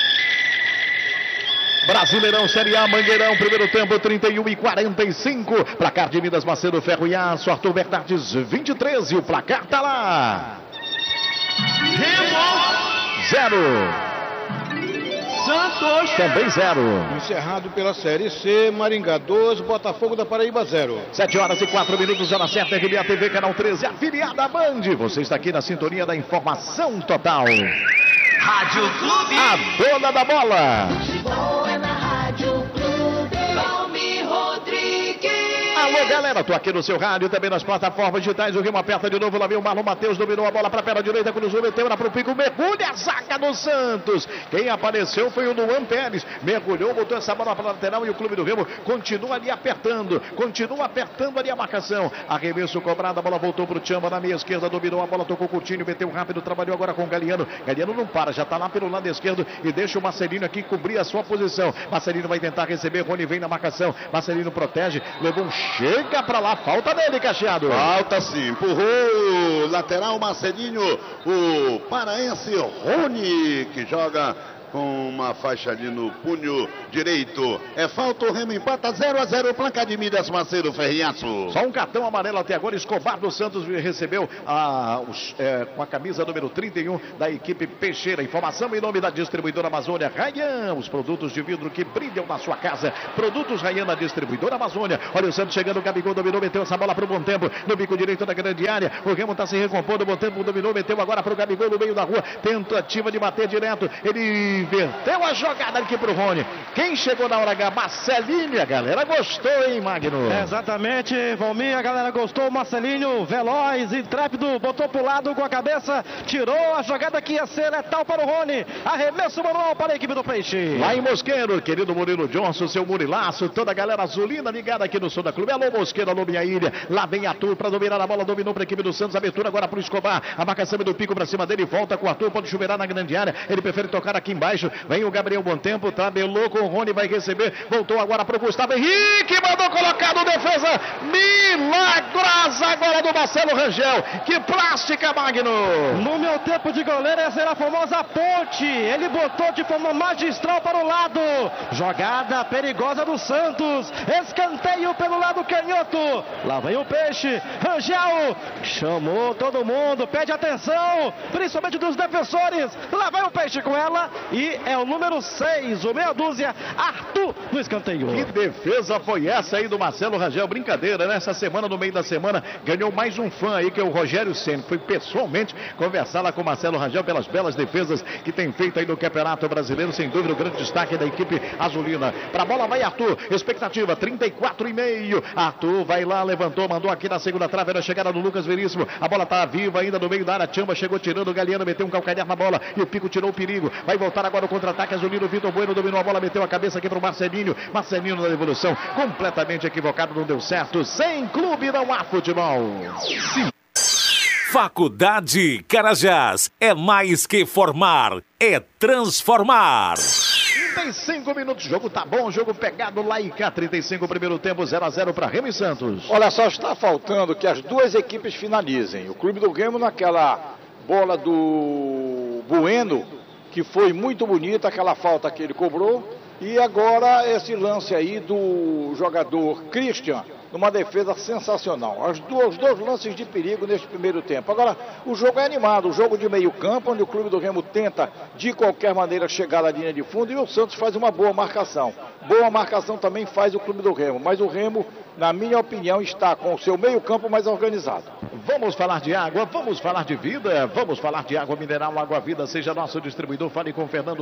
Brasileirão Série A, Mangueirão, primeiro tempo 31:45. Placar de Minas Macedo, Ferro e Aço, Arthur Bernardes 23. E o placar tá lá. Remo 0. Santos também 0. Encerrado pela Série C, Maringá 2, Botafogo da Paraíba 0. 7 horas e 4 minutos, hora certa, RBA TV, canal 13, afiliada à Band. Você está aqui na sintonia da informação total. Rádio Clube. A dona da bola. Futebol é na Rádio Clube. galera, tô aqui no seu rádio, também nas plataformas digitais. O Remo aperta de novo, lá vem o Marlon Matheus, dominou a bola para a perna direita, cruzou, meteu lá pro pico, mergulha a zaga do Santos. Quem apareceu foi o Luan Pérez, mergulhou, botou essa bola para a lateral e o clube do Remo continua ali apertando ali a marcação. Arremesso cobrado, a bola voltou pro Tchamba na meia esquerda, dominou a bola, tocou com o Coutinho, meteu rápido, trabalhou agora com o Galiano. Galiano não para, já tá lá pelo lado esquerdo e deixa o Marcelino aqui cobrir a sua posição. Marcelino vai tentar receber, Rony vem na marcação, Marcelino protege, levou um chega pra lá, falta dele, Cacheado. Falta sim, empurrou, lateral Marcelinho, o paraense Rony, que joga com uma faixa ali no punho direito. É falta, o Remo empata 0-0, placa de Midas Macedo Ferriaço. Só um cartão amarelo até agora. Escobar dos Santos recebeu com a camisa número 31 da equipe Peixeira. Informação em nome da distribuidora Amazônia Rayan, os produtos de vidro que brilham na sua casa. Produtos Rayan na distribuidora Amazônia. Olha o Santos chegando, o Gabigol dominou, meteu essa bola para o Bom Tempo no bico direito da grande área. O Remo está se recompondo, o Bom Tempo dominou, meteu agora para o Gabigol no meio da rua. Tentativa de bater direto. Ele inverteu a jogada aqui pro Rony. Quem chegou na hora H? Marcelinho. A galera gostou, hein, Magno? Exatamente, Valmir, a galera gostou. Marcelinho, veloz, intrépido, botou pro lado com a cabeça, tirou a jogada que ia ser letal para o Rony. Arremesso manual para a equipe do Peixe. Lá em Mosqueiro, querido Murilo Johnson, seu Murilaço, toda a galera azulina ligada aqui no Sul da Clube. Alô, Mosqueiro, alô, minha ilha. Lá vem Arthur para dominar a bola, dominou para a equipe do Santos. Abertura agora pro Escobar. A marcação do pico para cima dele, volta com o Arthur, pode chuveirar na grande área. Ele prefere tocar aqui embaixo. Vem o Gabriel Bom Tempo, tabelou com o Rony, vai receber, voltou agora para o Gustavo Henrique, mandou colocar no defesa, milagrosa agora do Marcelo Rangel, que plástica, Magno. No meu tempo de goleiro, essa era a famosa ponte, ele botou de forma magistral para o lado, jogada perigosa do Santos, escanteio pelo lado canhoto, lá vem o Peixe, Rangel, chamou todo mundo, pede atenção, principalmente dos defensores, lá vai o Peixe com ela, e é o número 6, o meia dúzia, Arthur no escanteio. Que defesa foi essa aí do Marcelo Rangel? Brincadeira, né? Essa semana, no meio da semana, ganhou mais um fã aí, que é o Rogério Ceni. Foi pessoalmente conversar lá com o Marcelo Rangel pelas belas defesas que tem feito aí no Campeonato Brasileiro. Sem dúvida, o grande destaque da equipe azulina. Pra bola vai Arthur, expectativa, 34,5. Arthur vai lá, levantou, mandou aqui na segunda trave, era a chegada do Lucas Veríssimo. A bola tá viva ainda no meio da área. Tchamba chegou tirando, o Galiano meteu um calcanhar na bola e o Pico tirou o perigo. Vai voltar agora o contra-ataque azulino. Vitor Bueno dominou a bola, meteu a cabeça aqui pro Marcelinho. Marcelinho na devolução, completamente equivocado, não deu certo. Sem clube não há futebol. Sim. Faculdade Carajás é mais que formar, é transformar. 35 minutos, jogo tá bom, jogo pegado lá em cá, 35 primeiro tempo, 0-0 para Remo e Santos. Olha só, está faltando que as duas equipes finalizem. O clube do Remo naquela bola do Bueno, que foi muito bonita, aquela falta que ele cobrou. E agora esse lance aí do jogador Christian, numa defesa sensacional. Os dois lances de perigo neste primeiro tempo. Agora, o jogo é animado, o jogo de meio campo, onde o clube do Remo tenta, de qualquer maneira, chegar à linha de fundo, e o Santos faz uma boa marcação. Boa marcação também faz o clube do Remo, mas o Remo, na minha opinião, está com o seu meio campo mais organizado. Vamos falar de água, vamos falar de vida, vamos falar de água mineral, Água Vida, seja nosso distribuidor, fale com o Fernando,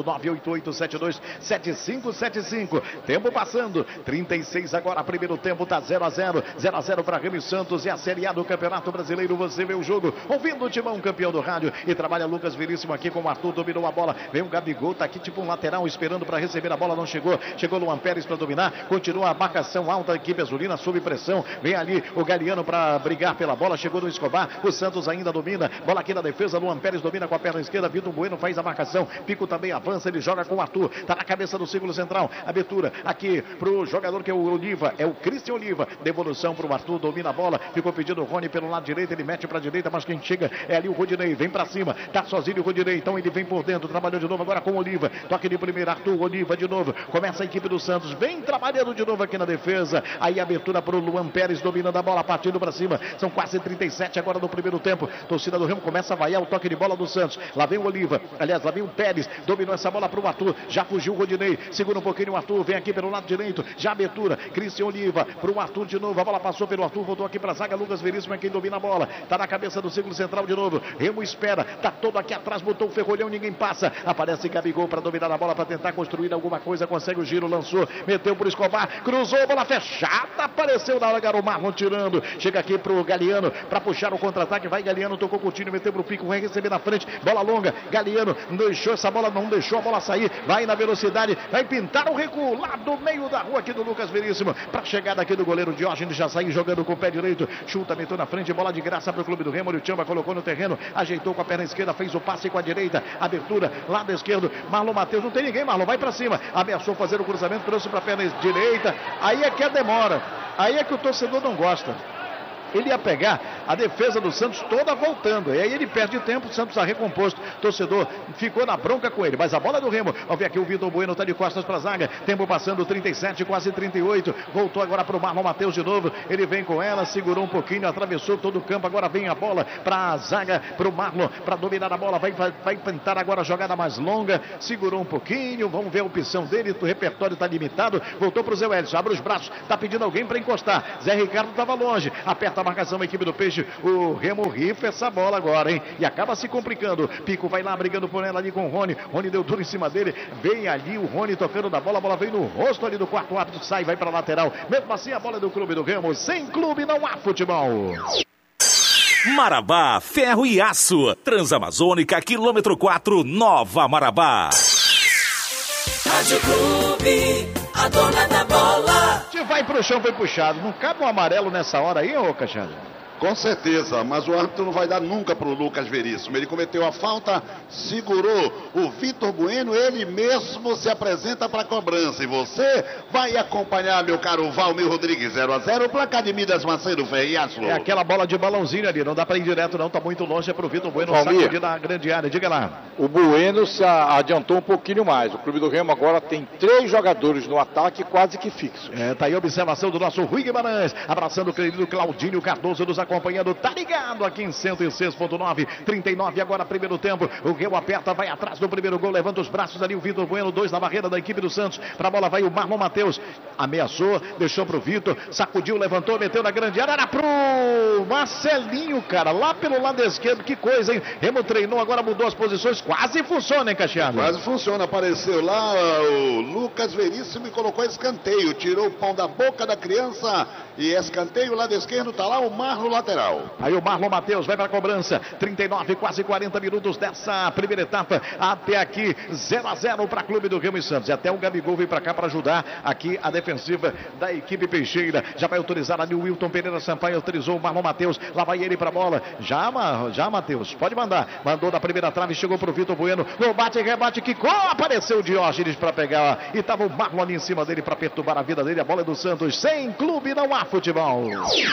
988-72-7575. Tempo passando, 36 agora, primeiro tempo, tá 0-0, 0-0 para Remo e Santos, e a Série A do Campeonato Brasileiro. Você vê o jogo, ouvindo o Timão, campeão do rádio, e trabalha Lucas Veríssimo aqui com o Arthur, dominou a bola, vem o Gabigol, tá aqui tipo um lateral, esperando para receber a bola, não chegou, chegou Luan Pérez para dominar, continua a marcação alta, a equipe azulina sob pressão, vem ali o Galiano para brigar pela bola, chegou no Escobar, o Santos ainda domina, bola aqui na defesa, Luan Pérez domina com a perna esquerda, Vitor Bueno faz a marcação, Pico também avança, ele joga com o Arthur, tá na cabeça do círculo central, abertura aqui pro jogador que é o Oliva, é o Cristian Oliva, devolução pro Arthur, domina a bola, ficou pedindo o Rony pelo lado direito, ele mete pra direita, mas quem chega é ali o Rodinei, vem pra cima, tá sozinho o Rodinei, então ele vem por dentro, trabalhou de novo agora com o Oliva, toque de primeiro, Arthur, Oliva de novo, começa a equipe do Santos, vem trabalhando de novo aqui na defesa, aí abertura pro Luan Pérez, dominando a bola, partindo pra cima, são quase 37 agora no primeiro tempo, torcida do Remo começa a vaiar o toque de bola do Santos, lá vem o Oliva, aliás, lá vem o Pérez, dominou essa bola pro Arthur, já fugiu o Rodinei, segura um pouquinho o Arthur, vem aqui pelo lado direito, já abertura, Cristian Oliva, pro Arthur de novo, a bola passou pelo Arthur, voltou aqui pra zaga, Lucas Veríssimo é quem domina a bola, tá na cabeça do círculo central de novo, Remo espera, tá todo aqui atrás, botou o ferrolhão, ninguém passa, aparece Gabigol pra dominar a bola, pra tentar construir alguma coisa, consegue o giro, lançou, meteu pro Escobar, cruzou, bola fechada para apareceu na hora, o Marlon tirando, chega aqui pro Galeano, para puxar o contra-ataque, vai Galeano, tocou Coutinho, meteu pro Pico, vai receber na frente, bola longa, Galeano, deixou essa bola, não deixou a bola sair, vai na velocidade, vai pintar o recuo lá do meio da rua aqui do Lucas Veríssimo, pra chegada aqui do goleiro Diógenes, já saiu jogando com o pé direito, chuta, meteu na frente, bola de graça pro clube do Remo, o Tchamba colocou no terreno, ajeitou com a perna esquerda, fez o passe com a direita, abertura, lado esquerdo, Marlon Matheus, não tem ninguém, Marlon, vai pra cima, ameaçou fazer o cruzamento, trouxe pra perna direita, aí é que a demora, aí é que o torcedor não gosta. Ele ia pegar a defesa do Santos toda voltando. E aí ele perde tempo, o Santos está recomposto. O torcedor ficou na bronca com ele. Mas a bola do Remo. Vamos ver aqui o Vitor Bueno, está de costas para a zaga. Tempo passando, 37, quase 38. Voltou agora para o Marlon Matheus de novo. Ele vem com ela, segurou um pouquinho, atravessou todo o campo. Agora vem a bola para a zaga, para o Marlon, para dominar a bola. Vai tentar agora a jogada mais longa. Segurou um pouquinho. Vamos ver a opção dele. O repertório está limitado. Voltou para o Zé Wellison. Abre os braços. Está pedindo alguém para encostar. Zé Ricardo estava longe. Aperta a marcação da equipe do Peixe, o Remo rifa essa bola agora, hein? E acaba se complicando, Pico vai lá brigando por ela ali com o Rony deu duro em cima dele, vem ali o Rony tocando da bola, a bola veio no rosto ali do quarto árbitro, sai, vai para lateral, mesmo assim a bola é do clube do Remo, sem clube não há futebol. Marabá, ferro e aço, Transamazônica, quilômetro 4, Nova Marabá. Rádio Clube, a dona da bola. Se vai pro chão, foi puxado. Não cabe um amarelo nessa hora aí, ô Cachado? Com certeza, mas o árbitro não vai dar nunca para o Lucas Veríssimo. Ele cometeu a falta, segurou o Vitor Bueno, ele mesmo se apresenta para a cobrança. E você vai acompanhar, meu caro Valmir Rodrigues, 0-0, placar de Midas Macedo, Ferriaço. É aquela bola de balãozinho ali, não dá para ir direto não, tá muito longe, é pro Vitor Bueno, sacudir na grande área, diga lá. O Bueno se adiantou um pouquinho mais, o clube do Remo agora tem 3 jogadores no ataque quase que fixos. Tá aí a observação do nosso Rui Guimarães, abraçando o querido Claudinho Cardoso nos acompanhando, tá ligado aqui em 106.9, 39 agora primeiro tempo, o Remo aperta, vai atrás do primeiro gol, levanta os braços ali o Vitor Bueno, 2 na barreira da equipe do Santos, pra bola vai o Marlon Matheus, ameaçou, deixou pro Vitor, sacudiu, levantou, meteu na grande área, era pro Marcelinho, cara, lá pelo lado esquerdo, que coisa, hein? Remo treinou, agora mudou as posições, quase funciona, hein, Cacheado? Quase funciona, apareceu lá o Lucas Veríssimo e colocou escanteio, tirou o pão da boca da criança e escanteio, lado esquerdo, tá lá o Marlon lateral. Aí o Marlon Matheus vai para a cobrança, 39, quase 40 minutos dessa primeira etapa, até aqui 0-0 para Clube do Remo e Santos, e até o Gabigol veio para cá para ajudar aqui a defensiva da equipe peixeira, já vai autorizar ali o Wilton Pereira Sampaio, autorizou o Marlon Matheus, lá vai ele para a bola, já Matheus, pode mandar, mandou da primeira trave, chegou pro Vitor Bueno, no bate e rebate, quicou, apareceu o Diógenes para pegar, e tava o Marlon ali em cima dele para perturbar a vida dele, a bola é do Santos, sem clube não há futebol.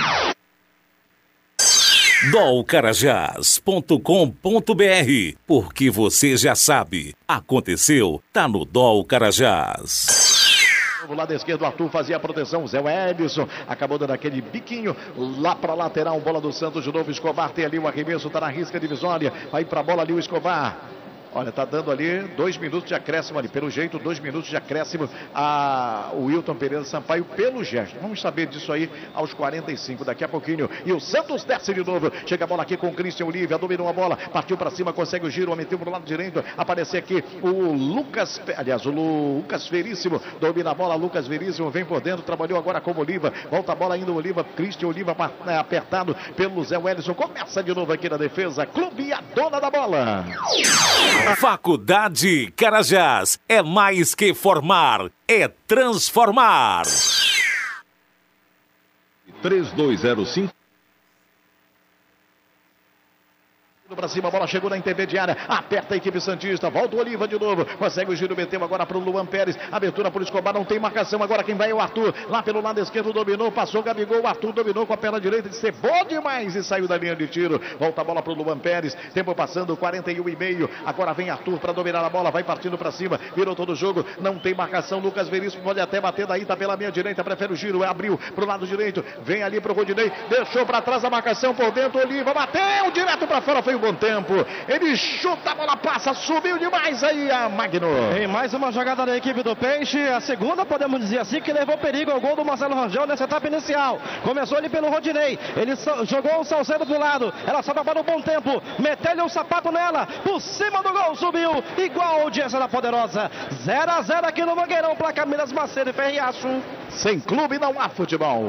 dolcarajás.com.br, porque você já sabe, aconteceu, tá no Dol Carajás. Do lado esquerdo, Arthur fazia a proteção, Zé Wellison acabou dando aquele biquinho lá para lateral, bola do Santos de novo, Escobar tem ali o arremesso, tá na risca divisória, vai pra bola ali o Escobar. Olha, tá dando ali 2 minutos de acréscimo ali, pelo jeito 2 minutos de acréscimo o Wilton Pereira Sampaio pelo gesto. Vamos saber disso aí aos 45, daqui a pouquinho. E o Santos desce de novo, chega a bola aqui com o Christian Olívia, dominou a bola, partiu para cima, consegue o giro, meteu pro lado direito, aparece aqui o Lucas Veríssimo, domina a bola, Lucas Veríssimo vem por dentro, trabalhou agora com o Oliva, volta a bola ainda o Oliva, Christian Oliva apertado pelo Zé Wellison, começa de novo aqui na defesa, Clube a dona da bola. Faculdade Carajás, é mais que formar, é transformar. 3205 para cima, a bola chegou na intermediária, aperta a equipe santista, volta o Oliva de novo, consegue o giro, meteu agora para o Luan Pérez, abertura para o Escobar, não tem marcação, agora quem vai é o Arthur, lá pelo lado esquerdo dominou, passou o Gabigol, o Arthur dominou com a perna direita, disse bom demais e saiu da linha de tiro, volta a bola para o Luan Pérez, tempo passando, 41,5, agora vem Arthur para dominar a bola, vai partindo para cima, virou todo o jogo, não tem marcação, Lucas Veríssimo pode até bater daí, tá pela minha direita, prefere o giro, abriu para o lado direito, vem ali para o Rodinei, deixou para trás a marcação por dentro, Oliva bateu direto para fora, foi o bom tempo. Ele chuta, a bola passa, subiu demais aí a Magno. Em mais uma jogada da equipe do Peixe, a segunda, podemos dizer assim, que levou perigo ao gol do Marcelo Rangel nessa etapa inicial. Começou ali pelo Rodinei, ele jogou o Salcedo pro lado, ela sobe a bola no bom tempo, meteu-lhe um sapato nela, por cima do gol, subiu, igual a audiência da Poderosa. 0-0 aqui no Mangueirão, placa Minas Macedo e Ferriaço. Sem clube não há futebol.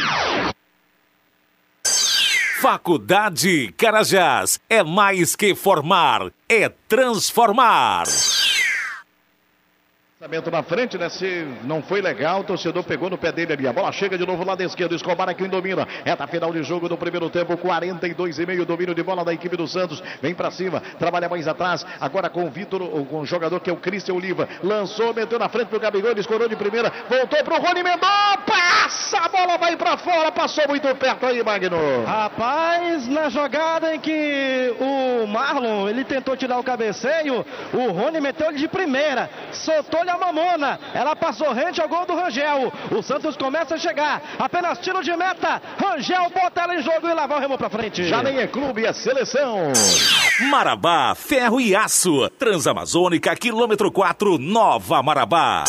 Faculdade Carajás, é mais que formar, é transformar. Lançamento na frente, né? Se não foi legal, o torcedor pegou no pé dele ali. A bola chega de novo lá da esquerda. Escobar é quem domina. Reta final de jogo do primeiro tempo. 42,5. Domínio de bola da equipe do Santos. Vem pra cima, trabalha mais atrás. Agora com o Vitor, com o jogador que é o Cristian Oliva. Lançou, meteu na frente pro Gabigol. Ele escorou de primeira. Voltou pro Rony Mendonça. Passa, a bola vai pra fora. Passou muito perto aí, Magno. Rapaz, na jogada em que o Marlon, ele tentou tirar o cabeceio, o Rony meteu ele de primeira. Soltou a mamona, ela passou rente ao gol do Rangel. O Santos começa a chegar, apenas tiro de meta. Rangel bota ela em jogo e lá vai o Remo pra frente. Já nem é clube, é seleção. Marabá, ferro e aço. Transamazônica, quilômetro 4, Nova Marabá.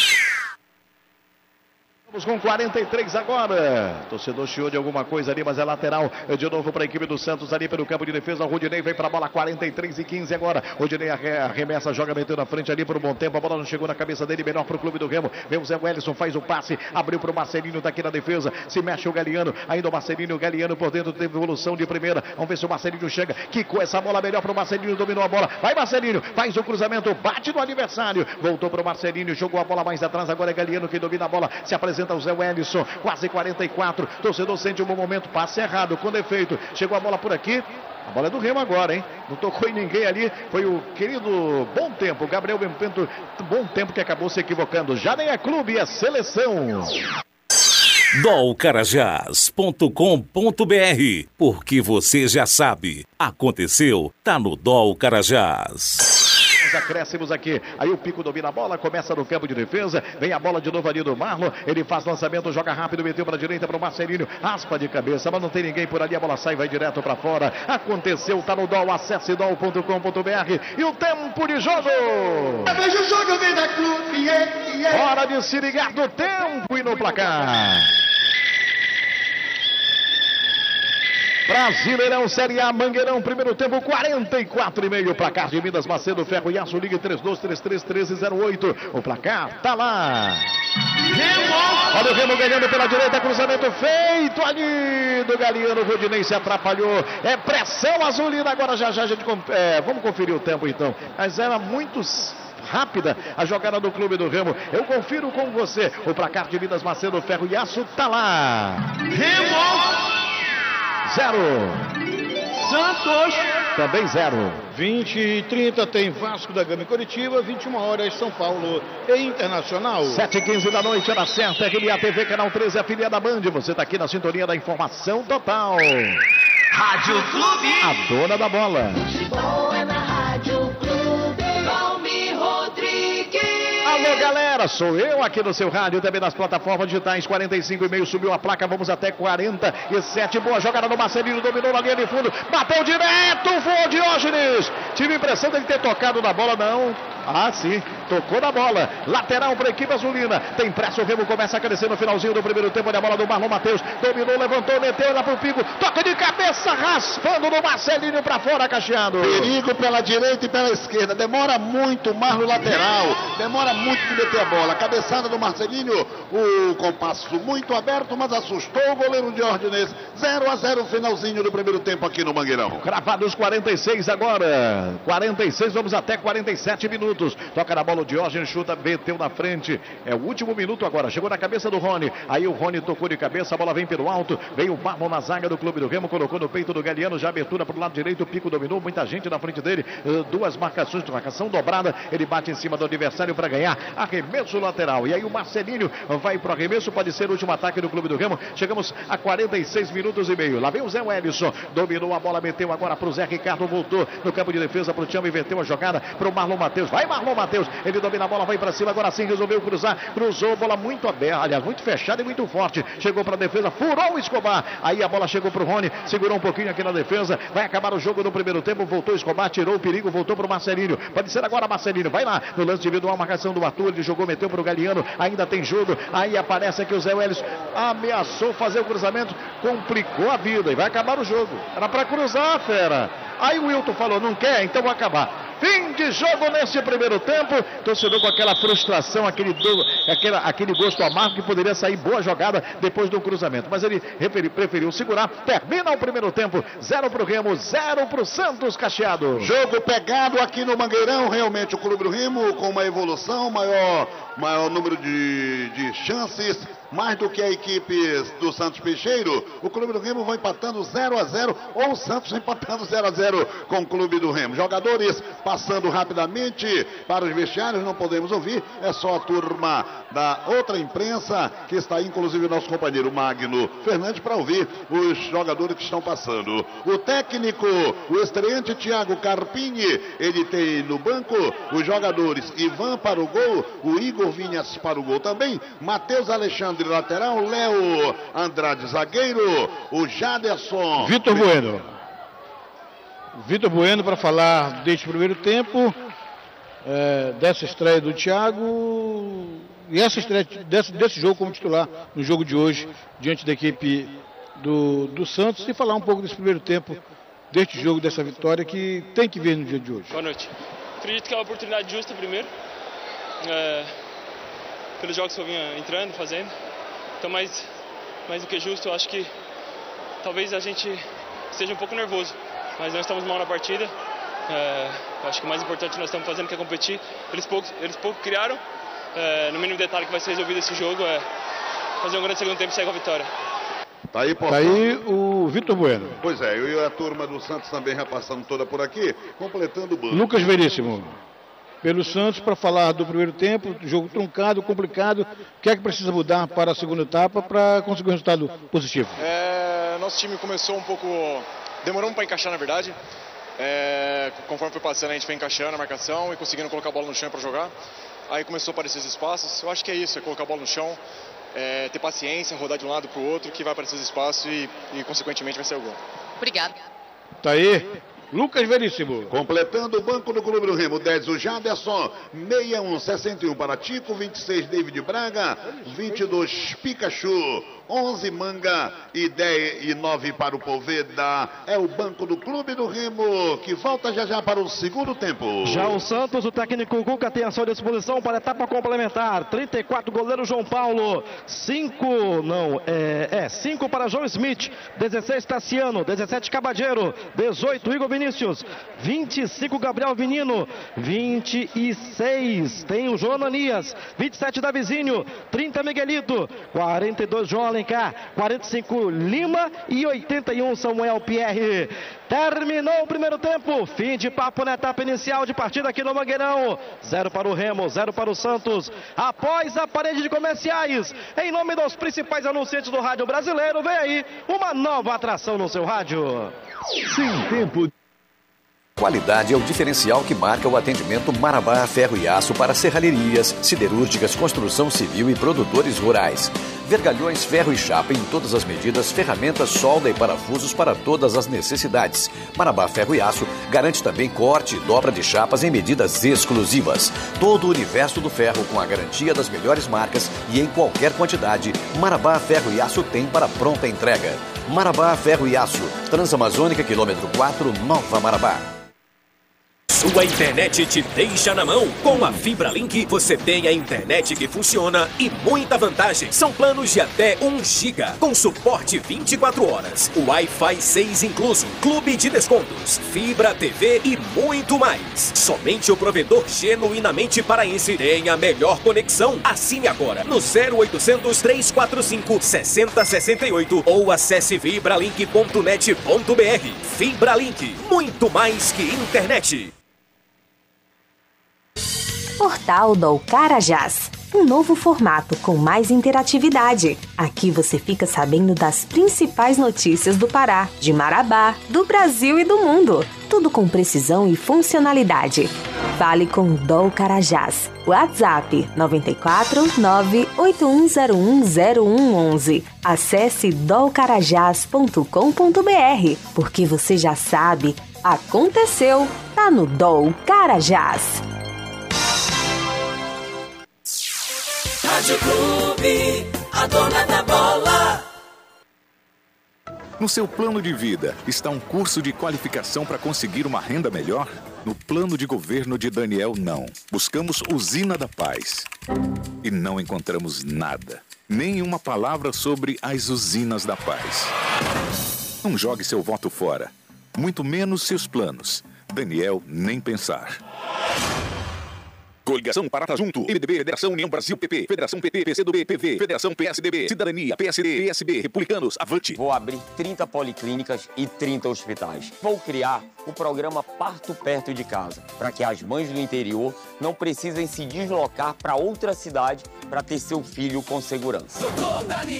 Vamos com 43 agora. Torcedor chiou de alguma coisa ali, mas é lateral. De novo para a equipe do Santos ali pelo campo de defesa. O Rodinei vem para a bola, 43-15 agora. Rodinei arremessa, joga, meteu na frente ali por um bom tempo. A bola não chegou na cabeça dele, melhor para o clube do Remo. Vem o Zé Wellison, faz o passe, abriu para o Marcelinho, daqui na defesa. Se mexe o Galeano, ainda o Marcelinho. O Galeano por dentro teve evolução de primeira. Vamos ver se o Marcelinho chega. Quicou essa bola melhor para o Marcelinho, dominou a bola. Vai Marcelinho, faz o cruzamento, bate no adversário. Voltou para o Marcelinho, jogou a bola mais atrás. Agora é Galeano quem domina a bola. Se apresenta o Zé Wellison, quase 44. Torcedor sente um bom momento, passe errado, com defeito. Chegou a bola por aqui. A bola é do Remo agora, hein? Não tocou em ninguém ali. Foi o querido Bom Tempo, Gabriel Bento, Bom Tempo, que acabou se equivocando. Já nem é clube, é seleção. dolcarajás.com.br, porque você já sabe. Aconteceu, tá no Dol Carajás. Acréscimos aqui, aí o Pico domina a bola, começa no campo de defesa, vem a bola de novo ali do Marlon, ele faz lançamento, joga rápido, meteu para a direita para o Marcelinho, aspa de cabeça, mas não tem ninguém por ali, a bola sai, vai direto para fora. Aconteceu, tá no Dol, acesse dol.com.br e o tempo de jogo. Veja o jogo, vem da clube, Hora de se ligar do tempo e no placar. Brasileirão Série A, Mangueirão, primeiro tempo, 44,5. Placar de Minas Macedo, Ferro e Aço, ligue 32331308. O placar tá lá. Olha o Remo ganhando pela direita, cruzamento feito ali do Galeano. Rodinei se atrapalhou. É pressão azulina. Agora já a gente vamos conferir o tempo então. Mas era muito rápida a jogada do clube do Remo. Eu confiro com você. O placar de Minas Macedo, Ferro e Aço tá lá. Remo 0. Santos também 0. 20h30 tem Vasco da Gama em Curitiba, 21 horas São Paulo e Internacional. 7h15 da noite, hora certa, RBA TV, canal 13, afiliada da Band. Você está aqui na sintonia da informação total. Rádio Clube, a dona da bola. Futebol é na Rádio Clube. Valmir Rodrigues. Alô, galera, sou eu aqui no seu rádio, também nas plataformas digitais. 45,5, subiu a placa, vamos até 47. Boa jogada no Marcelinho, dominou na linha de fundo, bateu direto, foi o Diógenes. Tive a impressão dele ter tocado na bola, não. Ah, sim, tocou na bola. Lateral para a equipe azulina. Tem pressa, o Remo começa a crescer no finalzinho do primeiro tempo. Olha a bola do Marlon Matheus. Dominou, levantou, meteu lá pro Pico. Toca de cabeça, raspando no Marcelinho para fora, Cacheado. Perigo pela direita e pela esquerda. Demora muito o Marlon lateral. Demora muito de meter a bola. Cabeçada do Marcelinho. O compasso muito aberto, mas assustou o goleiro Diógenes. 0-0, finalzinho do primeiro tempo aqui no Mangueirão. Cravados 46 agora. 46, vamos até 47 minutos. Toca na bola o Diógenes, chuta, meteu na frente. É o último minuto agora. Chegou na cabeça do Rony. Aí o Rony tocou de cabeça, a bola vem pelo alto. Vem o Marlon na zaga do clube do Remo, colocou no peito do Galeano, já abertura para o lado direito. O Pico dominou, muita gente na frente dele. Duas marcações, marcação dobrada. Ele bate em cima do adversário para ganhar. Arremesso lateral. E aí o Marcelinho vai para o arremesso. Pode ser o último ataque do clube do Remo. Chegamos a 46 minutos e meio. Lá vem o Zé Wellison. Dominou a bola, meteu agora para o Zé Ricardo. Voltou no campo de defesa para o Tião, inverteu a jogada para o Marlon Matheus. Vai vai Marlon Matheus, ele domina a bola, vai pra cima, agora sim resolveu cruzar, cruzou, bola muito aberta, aliás, muito fechada e muito forte, chegou pra defesa, furou o Escobar, aí a bola chegou pro Rony, segurou um pouquinho aqui na defesa, vai acabar o jogo no primeiro tempo, voltou o Escobar, tirou o perigo, voltou pro Marcelinho, pode ser agora Marcelinho, vai lá, no lance individual, marcação do Arthur, ele jogou, meteu pro Galiano, ainda tem jogo, aí aparece aqui o Zé Welles, ameaçou fazer o cruzamento, complicou a vida e vai acabar o jogo, era pra cruzar, fera, aí o Wilton falou, não quer, então vai acabar. Fim de jogo nesse primeiro tempo. Torcedor com aquela frustração, aquele gosto amargo que poderia sair boa jogada depois do cruzamento. Mas ele preferiu segurar. Termina o primeiro tempo. 0 pro Remo, 0 pro Santos Cacheado. Jogo pegado aqui no Mangueirão. Realmente o Clube do Remo com uma evolução, maior número de chances. Mais do que a equipe do Santos Peixeiro, o Clube do Remo vai empatando 0-0, ou o Santos empatando 0-0 com o Clube do Remo. Jogadores passando rapidamente para os vestiários, não podemos ouvir, é só a turma da outra imprensa, que está aí, inclusive o nosso companheiro Magno Fernandes, para ouvir os jogadores que estão passando. O técnico, o estreante Thiago Carpini, ele tem no banco os jogadores Ivan para o gol, o Igor Vinhas para o gol também, Matheus Alexandre lateral, Léo Andrade zagueiro, o Jaderson. Vitor Bueno para falar deste primeiro tempo, dessa estreia do Thiago e essa estreia desse jogo como titular no jogo de hoje diante da equipe do Santos, e falar um pouco desse primeiro tempo, deste jogo, dessa vitória que tem que ver no dia de hoje. Boa noite. Acredito que é uma oportunidade justa primeiro, pelos jogos que eu vinha entrando, fazendo. Então, mais do que justo, eu acho que talvez a gente esteja um pouco nervoso, mas nós estamos mal na partida. Eu acho que o mais importante que nós estamos fazendo que é competir. Eles pouco criaram. No mínimo detalhe que vai ser resolvido esse jogo é fazer um grande segundo tempo e sair com a vitória. Tá aí o Vitor Bueno. Pois é, eu e a turma do Santos também já passando toda por aqui, completando o banco. Lucas Veríssimo, pelo Santos, para falar do primeiro tempo, jogo truncado, complicado. O que é que precisa mudar para a segunda etapa para conseguir um resultado positivo? Nosso time começou um pouco... Demorou para encaixar, na verdade. Conforme foi passando, a gente foi encaixando a marcação e conseguindo colocar a bola no chão para jogar. Aí começou a aparecer os espaços. Eu acho que é isso, é colocar a bola no chão, ter paciência, rodar de um lado para o outro, que vai aparecer os espaços e consequentemente vai ser o gol. Obrigado. Tá aí Lucas Veríssimo. Completando o banco do Clube do Remo, 10 o Jaderson, 61, 61 para Tico, 26 David Braga, 22 Pikachu, 11 Manga e 10 e 9 para o Poveda. É o banco do Clube do Remo, que volta já para o segundo tempo. Já o Santos, o técnico Cuca tem à sua disposição para a etapa complementar. 34 goleiro João Paulo, 5 para João Smith, 16 Tassiano, 17 Cabadeiro, 18 Igor Vinícius, 25 Gabriel Vinino, 26 tem o João Ananias, 27 Davizinho, 30 Miguelito, 42 João Alencar, 45 Lima e 81 Samuel Pierre. Terminou o primeiro tempo, fim de papo na etapa inicial de partida aqui no Mangueirão. 0 para o Remo, 0 para o Santos. Após a parede de comerciais, em nome dos principais anunciantes do rádio brasileiro, vem aí uma nova atração no seu rádio. Sem tempo. Qualidade é o diferencial que marca o atendimento Marabá Ferro e Aço para serralherias, siderúrgicas, construção civil e produtores rurais. Vergalhões, ferro e chapa em todas as medidas, ferramentas, solda e parafusos para todas as necessidades. Marabá Ferro e Aço garante também corte e dobra de chapas em medidas exclusivas. Todo o universo do ferro com a garantia das melhores marcas e em qualquer quantidade, Marabá Ferro e Aço tem para pronta entrega. Marabá Ferro e Aço, Transamazônica, quilômetro 4, Nova Marabá. Sua internet te deixa na mão. Com a FibraLink, você tem a internet que funciona e muita vantagem. São planos de até 1 GB, com suporte 24 horas. Wi-Fi 6 incluso, clube de descontos, fibra, TV e muito mais. Somente o provedor genuinamente paraense tem a melhor conexão. Assine agora no 0800 345 6068 ou acesse fibralink.net.br. FibraLink, muito mais que internet. Portal do Carajás, um novo formato com mais interatividade. Aqui você fica sabendo das principais notícias do Pará, de Marabá, do Brasil e do mundo. Tudo com precisão e funcionalidade. fale com o DOL Carajás. WhatsApp 94 981010111. Acesse dolcarajás.com.br, porque você já sabe, aconteceu, tá no DOL Carajás. Rádio Clube, a dona da bola. No seu plano de vida, está um curso de qualificação para conseguir uma renda melhor? No plano de governo de Daniel, não. Buscamos Usina da Paz. E não encontramos nada. Nenhuma palavra sobre as usinas da paz. Não jogue seu voto fora. Muito menos seus planos. Daniel, nem pensar. Coligação Parata Junto, MDB, Federação União Brasil, PP, Federação PP, PCdoB, PV, Federação PSDB, Cidadania, PSD, PSB, Republicanos, Avante. Vou abrir 30 policlínicas e 30 hospitais. Vou criar o programa Parto Perto de Casa, para que as mães do interior não precisem se deslocar para outra cidade para ter seu filho com segurança. Doutor Daniel.